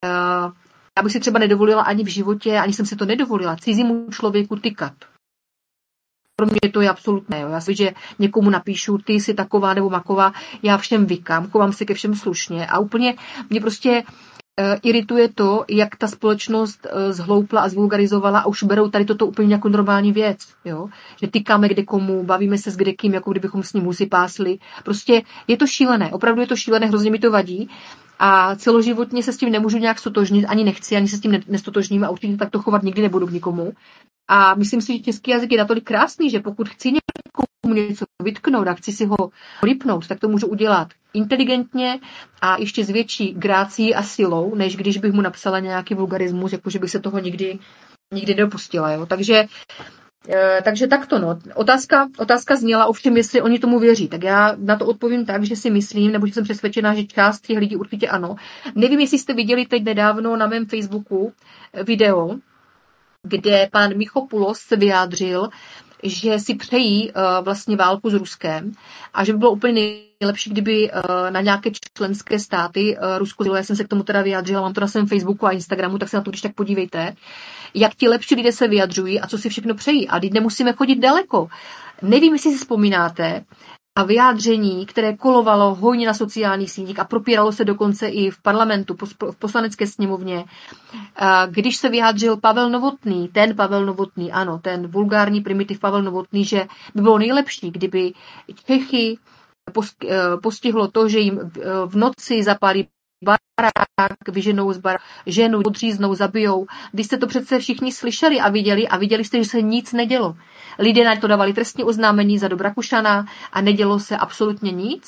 já bych si třeba nedovolila ani v životě, ani jsem si to nedovolila, cizímu člověku tykat. Pro mě to je absolutné. Jo. Já si, že někomu napíšu, ty jsi taková nebo maková, já všem vykám, chovám se ke všem slušně a úplně mě prostě irituje to, jak ta společnost zhloupla a zvulgarizovala a už berou tady toto úplně jako normální věc. Jo? Že tykáme kde komu, bavíme se s kdekým, jako kdybychom s ním husy pásli. Prostě je to šílené, opravdu je to šílené, hrozně mi to vadí a celoživotně se s tím nemůžu nějak stotožnit, ani nechci, ani se s tím nestotožním a určitě tak to chovat nikdy nebudu k nikomu. A myslím si, že český jazyk je natolik krásný, že pokud chci někomu něco vytknout a chci si ho lípnout, tak to můžu udělat inteligentně a ještě s větší grácií a silou, než když bych mu napsala nějaký vulgarismus, jakože bych se toho nikdy nedopustila. Jo? Takže takto. No. Otázka zněla ovšem, jestli oni tomu věří. Tak já na to odpovím tak, že si myslím, nebo že jsem přesvědčená, že část těch lidí určitě ano. Nevím, jestli jste viděli teď nedávno na mém Facebooku video, kde pan Michopoulos se vyjádřil, že si přejí vlastně válku s Ruskem a že by bylo úplně nejlepší, kdyby na nějaké členské státy Rusko, já jsem se k tomu teda vyjádřila, mám to na svém Facebooku a Instagramu, tak se na to když tak podívejte, jak ti lepší lidé se vyjadřují a co si všechno přejí. A teď nemusíme chodit daleko. Nevím, jestli si vzpomínáte, a vyjádření, které kolovalo hojně na sociálních sítích a propíralo se dokonce i v parlamentu, v poslanecké sněmovně, když se vyjádřil Pavel Novotný, ano, ten vulgární primitiv Pavel Novotný, že by bylo nejlepší, kdyby Čechy postihlo to, že jim v noci zapálí barák, vyženou z baráku, ženu, odříznou, zabijou. Když jste to přece všichni slyšeli a viděli jste, že se nic nedělo. Lidé na to dávali trestní oznámení za do Rakušana a nedělo se absolutně nic.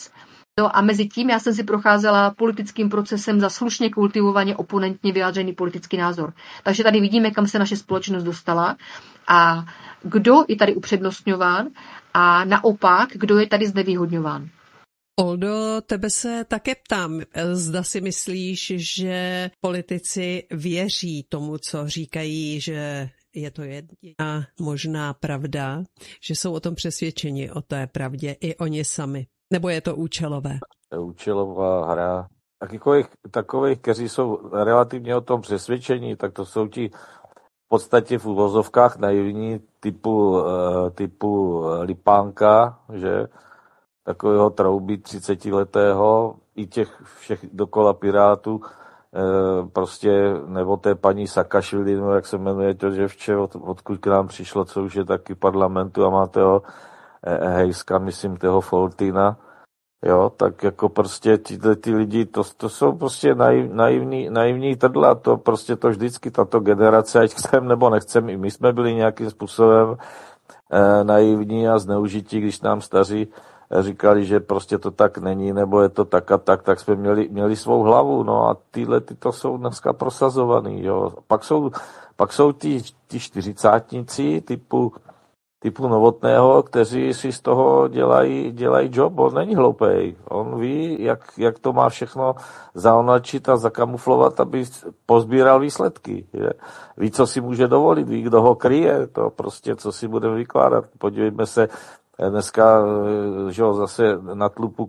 No a mezi tím já jsem si procházela politickým procesem za slušně kultivovaně oponentně vyjádřený politický názor. Takže tady vidíme, kam se naše společnost dostala a kdo je tady upřednostňován a naopak, kdo je tady znevýhodňován. Oldo, tebe se také ptám, zda si myslíš, že politici věří tomu, co říkají, že je to jediná možná pravda, že jsou o tom přesvědčeni, o té pravdě i oni sami, nebo je to účelové? Účelová hra. Takových, kteří jsou relativně o tom přesvědčení, tak to jsou ti v podstatě v uvozovkách naivní typu Lipánka, že takového trouby 30letého, i těch všech dokola Pirátů, prostě, nebo té paní Sakašvili, nebo jak se jmenuje to děvče, odkud k nám přišlo, co už je taky parlamentu a má toho Hejska, myslím, toho Foltina, jo, tak jako prostě ty lidi, to jsou prostě naivní trdla, to prostě to vždycky, tato generace, ať chcem nebo nechcem, i my jsme byli nějakým způsobem naivní a zneužití, když nám staří říkali, že prostě to tak není, nebo je to tak a tak jsme měli svou hlavu, no a ty to jsou dneska prosazovaný, jo. Pak jsou ty čtyřicátníci typu Novotného, kteří si z toho dělají job, on není hloupej, on ví, jak to má všechno zaonačit a zakamuflovat, aby pozbíral výsledky, je. Ví, co si může dovolit, ví, kdo ho kryje, to prostě, co si budeme vykládat, podívejme se, dneska, že jo, zase na tlupu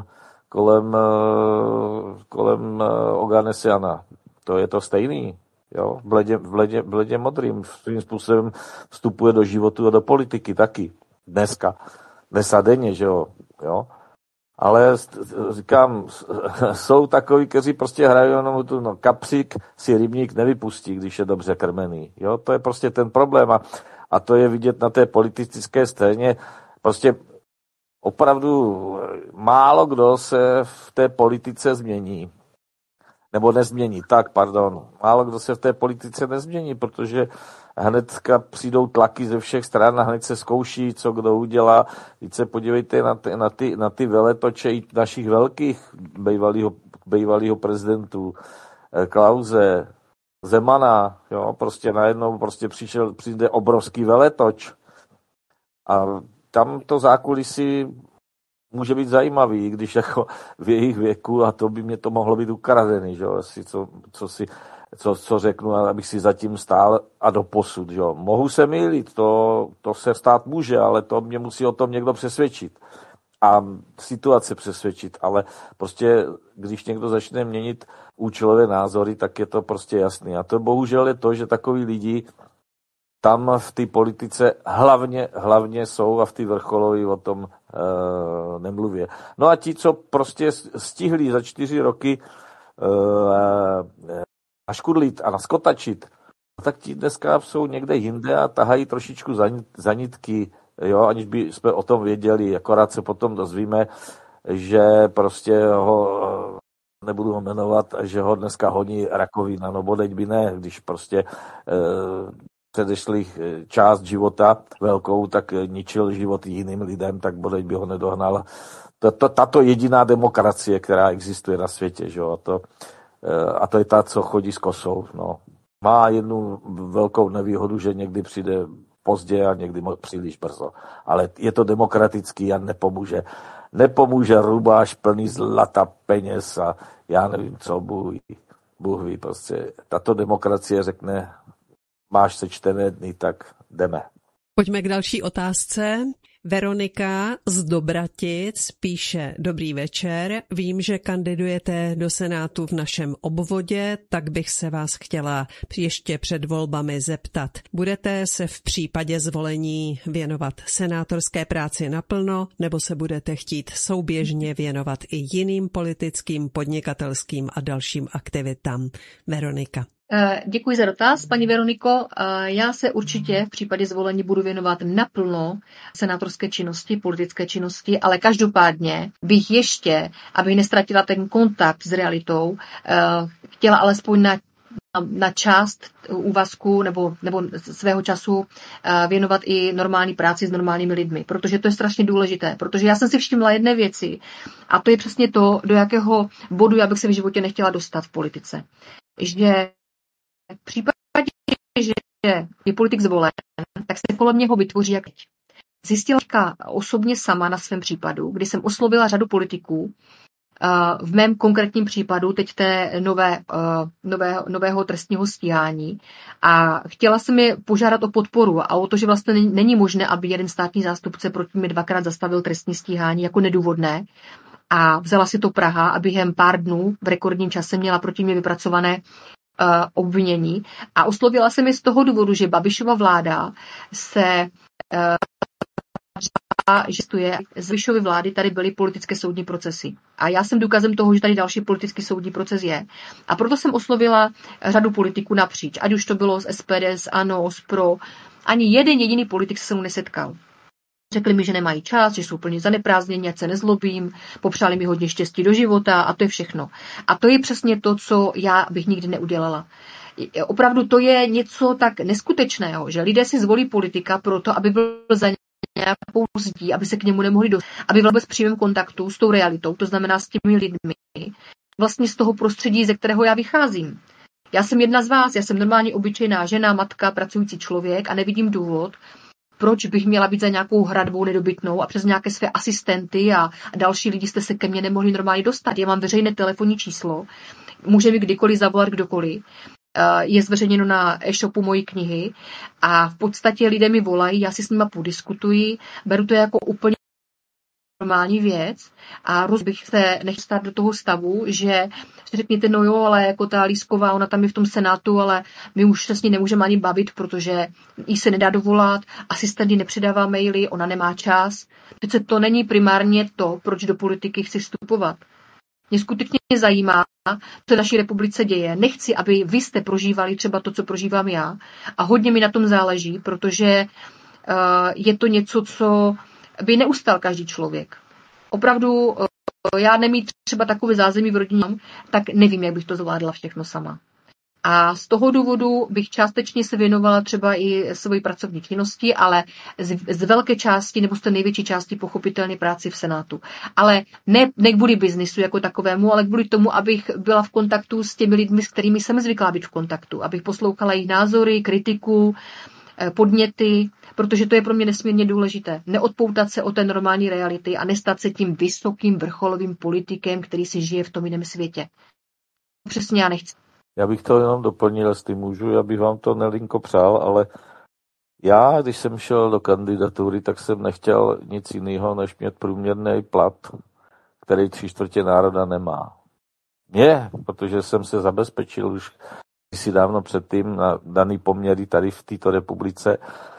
kolem Oganesiana. To je to stejný, jo, bledě modrým, svým způsobem vstupuje do životu a do politiky taky. Dnes a denně, že jo. Ale říkám, jsou takoví, kteří prostě hrají jenom tu, no, kapřík si rybník nevypustí, když je dobře krmený. Jo, to je prostě ten problém a to je vidět na té politické scéně. Prostě opravdu málo kdo se v té politice změní. Nebo nezmění, málo kdo se v té politice nezmění, protože hnedka přijdou tlaky ze všech stran a hned se zkouší, co kdo udělá. Teď se podívejte na ty veletoče i našich velkých bývalýho prezidentů, Klause, Zemana, jo, prostě najednou prostě přijde obrovský veletoč. A tam to zákulisí může být zajímavý, když jako v jejich věku, a to by mě to mohlo být ukradený, že jo, co řeknu, abych si zatím stál a doposud, že jo. Mohu se mýlit, to se stát může, ale to mě musí o tom někdo přesvědčit a situace přesvědčit, ale prostě, když někdo začne měnit účelové názory, tak je to prostě jasný. A to bohužel je to, že takový lidi tam v té politice hlavně jsou a v té vrcholové o tom nemluvě. No a ti, co prostě stihli za 4 roky naškudlit a naskotačit, tak ti dneska jsou někde jinde a tahají trošičku za nitky, jo, aniž by jsme o tom věděli, akorát se potom dozvíme, že prostě nebudu ho jmenovat, že ho dneska honí rakovina, no bodeď by ne, když prostě předešlých část života velkou, tak ničil život jiným lidem, tak bodeď by ho nedohnal. Tato jediná demokracie, která existuje na světě, že jo, a to je ta, co chodí s kosou, no. Má jednu velkou nevýhodu, že někdy přijde pozdě a někdy příliš brzo. Ale je to demokratický a nepomůže rubáš plný zlata, peněz a já nevím co, Bůh ví, prostě. Tato demokracie řekne, máš sečtené dny, tak jdeme. Pojďme k další otázce. Veronika z Dobratic píše: Dobrý večer, vím, že kandidujete do Senátu v našem obvodě, tak bych se vás chtěla ještě před volbami zeptat. Budete se v případě zvolení věnovat senátorské práci naplno, nebo se budete chtít souběžně věnovat i jiným politickým, podnikatelským a dalším aktivitám? Veronika. Děkuji za dotaz, paní Veroniko. Já se určitě v případě zvolení budu věnovat naplno senátorské činnosti, politické činnosti, ale každopádně bych ještě, aby nestratila ten kontakt s realitou, chtěla alespoň na na část úvazku nebo svého času věnovat i normální práci s normálními lidmi, protože to je strašně důležité, protože já jsem si všimla jedné věci a to je přesně to, do jakého bodu já bych se v životě nechtěla dostat v politice. Že v případě, že je politik zvolen, tak se kolem něho vytvoří jak teď. Zjistila osobně sama na svém případu, kdy jsem oslovila řadu politiků, v mém konkrétním případu teď té nového trestního stíhání a chtěla jsem je požádat o podporu a o to, že vlastně není možné, aby jeden státní zástupce proti mě 2krát zastavil trestní stíhání jako nedůvodné a vzala si to Praha a během pár dnů v rekordním čase měla proti mě vypracované obvinění a oslovila jsem je z toho důvodu, že Babišova vláda se že z Babišovy vlády tady byly politické soudní procesy. A já jsem důkazem toho, že tady další politický soudní proces je. A proto jsem oslovila řadu politiků napříč. Ať už to bylo z SPD, z ANO, z PRO. Ani jeden jediný politik se mnou nesetkal. Řekli mi, že nemají čas, že jsou plně zaneprázdnění, ať se nezlobím, popřáli mi hodně štěstí do života a to je všechno. A to je přesně to, co já bych nikdy neudělala. Opravdu to je něco tak neskutečného, že lidé si zvolí politika proto, aby byl za nějakou zdí, aby se k němu nemohli dostat, aby byl vůbec v přímém kontaktu s tou realitou, to znamená s těmi lidmi, vlastně z toho prostředí, ze kterého já vycházím. Já jsem jedna z vás, já jsem normálně obyčejná žena, matka, pracující člověk a nevidím důvod, proč bych měla být za nějakou hradbou nedobytnou a přes nějaké své asistenty a další lidi jste se ke mně nemohli normálně dostat. Já mám veřejné telefonní číslo, může mi kdykoliv zavolat kdokoliv. Je zveřejněno na e-shopu mojí knihy a v podstatě lidé mi volají, já si s nima podiskutuji, beru to jako úplně normální věc a bych se nechtěla stát do toho stavu, že si řekněte, no jo, ale jako ta Lísková, ona tam je v tom Senátu, ale my už se s ní nemůžeme ani bavit, protože jí se nedá dovolat, asistent jí nepředává maily, ona nemá čas. Přece to není primárně to, proč do politiky chci vstupovat. Mě skutečně zajímá, co v naší republice děje. Nechci, aby vy jste prožívali třeba to, co prožívám já. A hodně mi na tom záleží, protože je to něco, co by neustal každý člověk. Opravdu já nemít třeba takové zázemí v rodině, tak nevím, jak bych to zvládla všechno sama. A z toho důvodu bych částečně se věnovala třeba i své pracovní činnosti, ale z velké části nebo z té největší části pochopitelně práci v Senátu. Ale ne kvůli biznisu jako takovému, ale kvůli tomu, abych byla v kontaktu s těmi lidmi, s kterými jsem zvyklá být v kontaktu. Abych poslouchala jejich názory, kritiku, podněty, protože to je pro mě nesmírně důležité. Neodpoutat se od té normální reality a nestat se tím vysokým vrcholovým politikem, který si žije v tom jiném světě. Přesně já nechci. Já bych to jenom doplnil, jestli můžu, já bych vám to Nelinko přál, ale já, když jsem šel do kandidatury, tak jsem nechtěl nic jiného, než mít průměrný plat, který 3/4 národa nemá. Protože jsem se zabezpečil už si dávno předtím na daný poměry tady v této republice,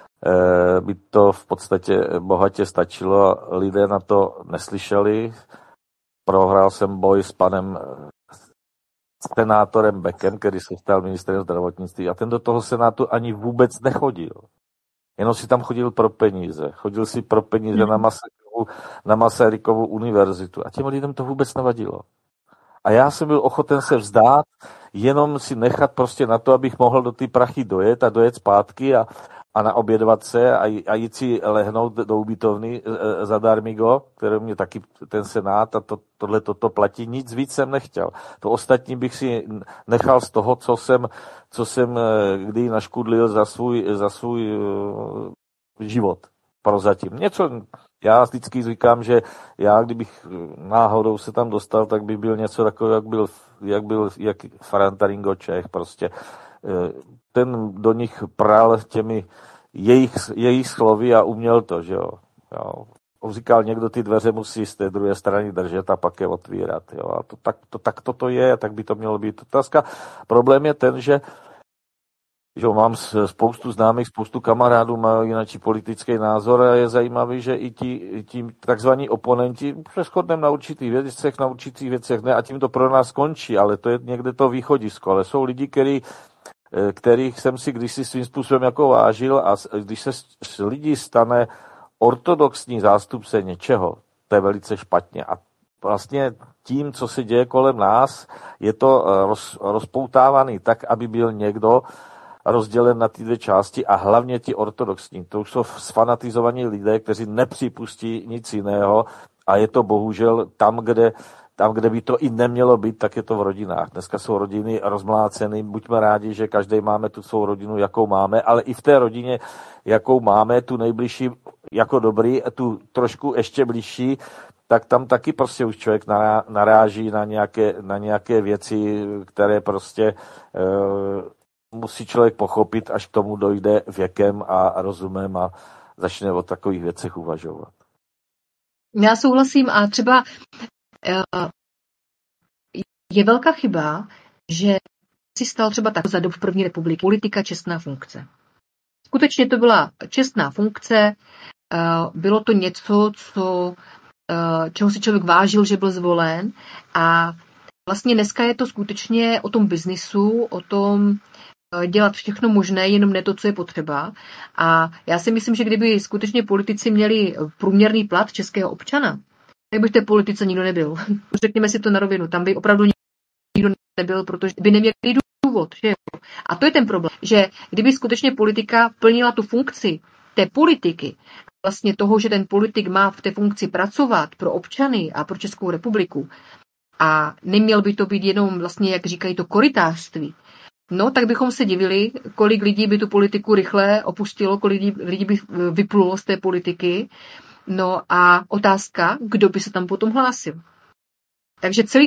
by to v podstatě bohatě stačilo, lidé na to neslyšeli. Prohrál jsem boj s panem senátorem Beckem, který se stal ministrem zdravotnictví a ten do toho senátu ani vůbec nechodil. Jenom si tam chodil pro peníze. Chodil si pro peníze na Masarykovu univerzitu a těm lidem to vůbec nevadilo. A já jsem byl ochoten se vzdát, jenom si nechat prostě na to, abych mohl do ty prachy dojet zpátky a naobědvat se a jít si lehnout do ubytovny zadarmigo, které mě taky ten senát a toto platí. Nic víc jsem nechtěl. To ostatní bych si nechal z toho, co jsem kdy naškudlil za svůj život. Prozatím. Já vždycky říkám, že já, kdybych náhodou se tam dostal, tak by byl něco takového, jak Farantaringo Čech. Prostě ten do nich pral těmi jejich slovy a uměl to, že jo. On říkal, někdo ty dveře musí z té druhé strany držet a pak je otvírat. Jo. A tak toto je, tak by to mělo být. Otázka. Problém je ten, že mám spoustu známých, spoustu kamarádů, mají jináčí politický názor a je zajímavý, že i ti takzvaní oponenti se shodneme na určitých věcech ne a tím to pro nás skončí, ale to je někde to východisko. Ale jsou lidi, kterých jsem si kdysi svým způsobem jako vážil a když se z lidí stane ortodoxní zástupce něčeho, to je velice špatně. A vlastně tím, co se děje kolem nás, je to rozpoutávaný tak, aby byl někdo rozdělen na ty dvě části a hlavně ti ortodoxní. To už jsou sfanatizovaní lidé, kteří nepřipustí nic jiného a je to bohužel tam, kde by to i nemělo být, tak je to v rodinách. Dneska jsou rodiny rozmláceny, buďme rádi, že každý máme tu svou rodinu, jakou máme, ale i v té rodině, jakou máme, tu nejbližší jako dobrý, tu trošku ještě blížší, tak tam taky prostě už člověk naráží na nějaké věci, které prostě musí člověk pochopit, až k tomu dojde věkem a rozumem a začne o takových věcech uvažovat. Já souhlasím a třeba je velká chyba, že si stal třeba tak za dob první republiky politika čestná funkce. Skutečně to byla čestná funkce, bylo to něco, čeho si člověk vážil, že byl zvolen a vlastně dneska je to skutečně o tom biznisu, o tom dělat všechno možné, jenom ne to, co je potřeba. A já si myslím, že kdyby skutečně politici měli průměrný plat českého občana, tak by v té politice nikdo nebyl. Řekněme si to na rovinu, tam by opravdu nikdo nebyl, protože by neměli důvod. Že jo? A to je ten problém, že kdyby skutečně politika plnila tu funkci té politiky, vlastně toho, že ten politik má v té funkci pracovat pro občany a pro Českou republiku a neměl by to být jenom vlastně, jak říkají, to korytářství, no tak bychom se divili, kolik lidí by tu politiku rychle opustilo, kolik lidí by vyplulo z té politiky. No a otázka, kdo by se tam potom hlásil. Takže celý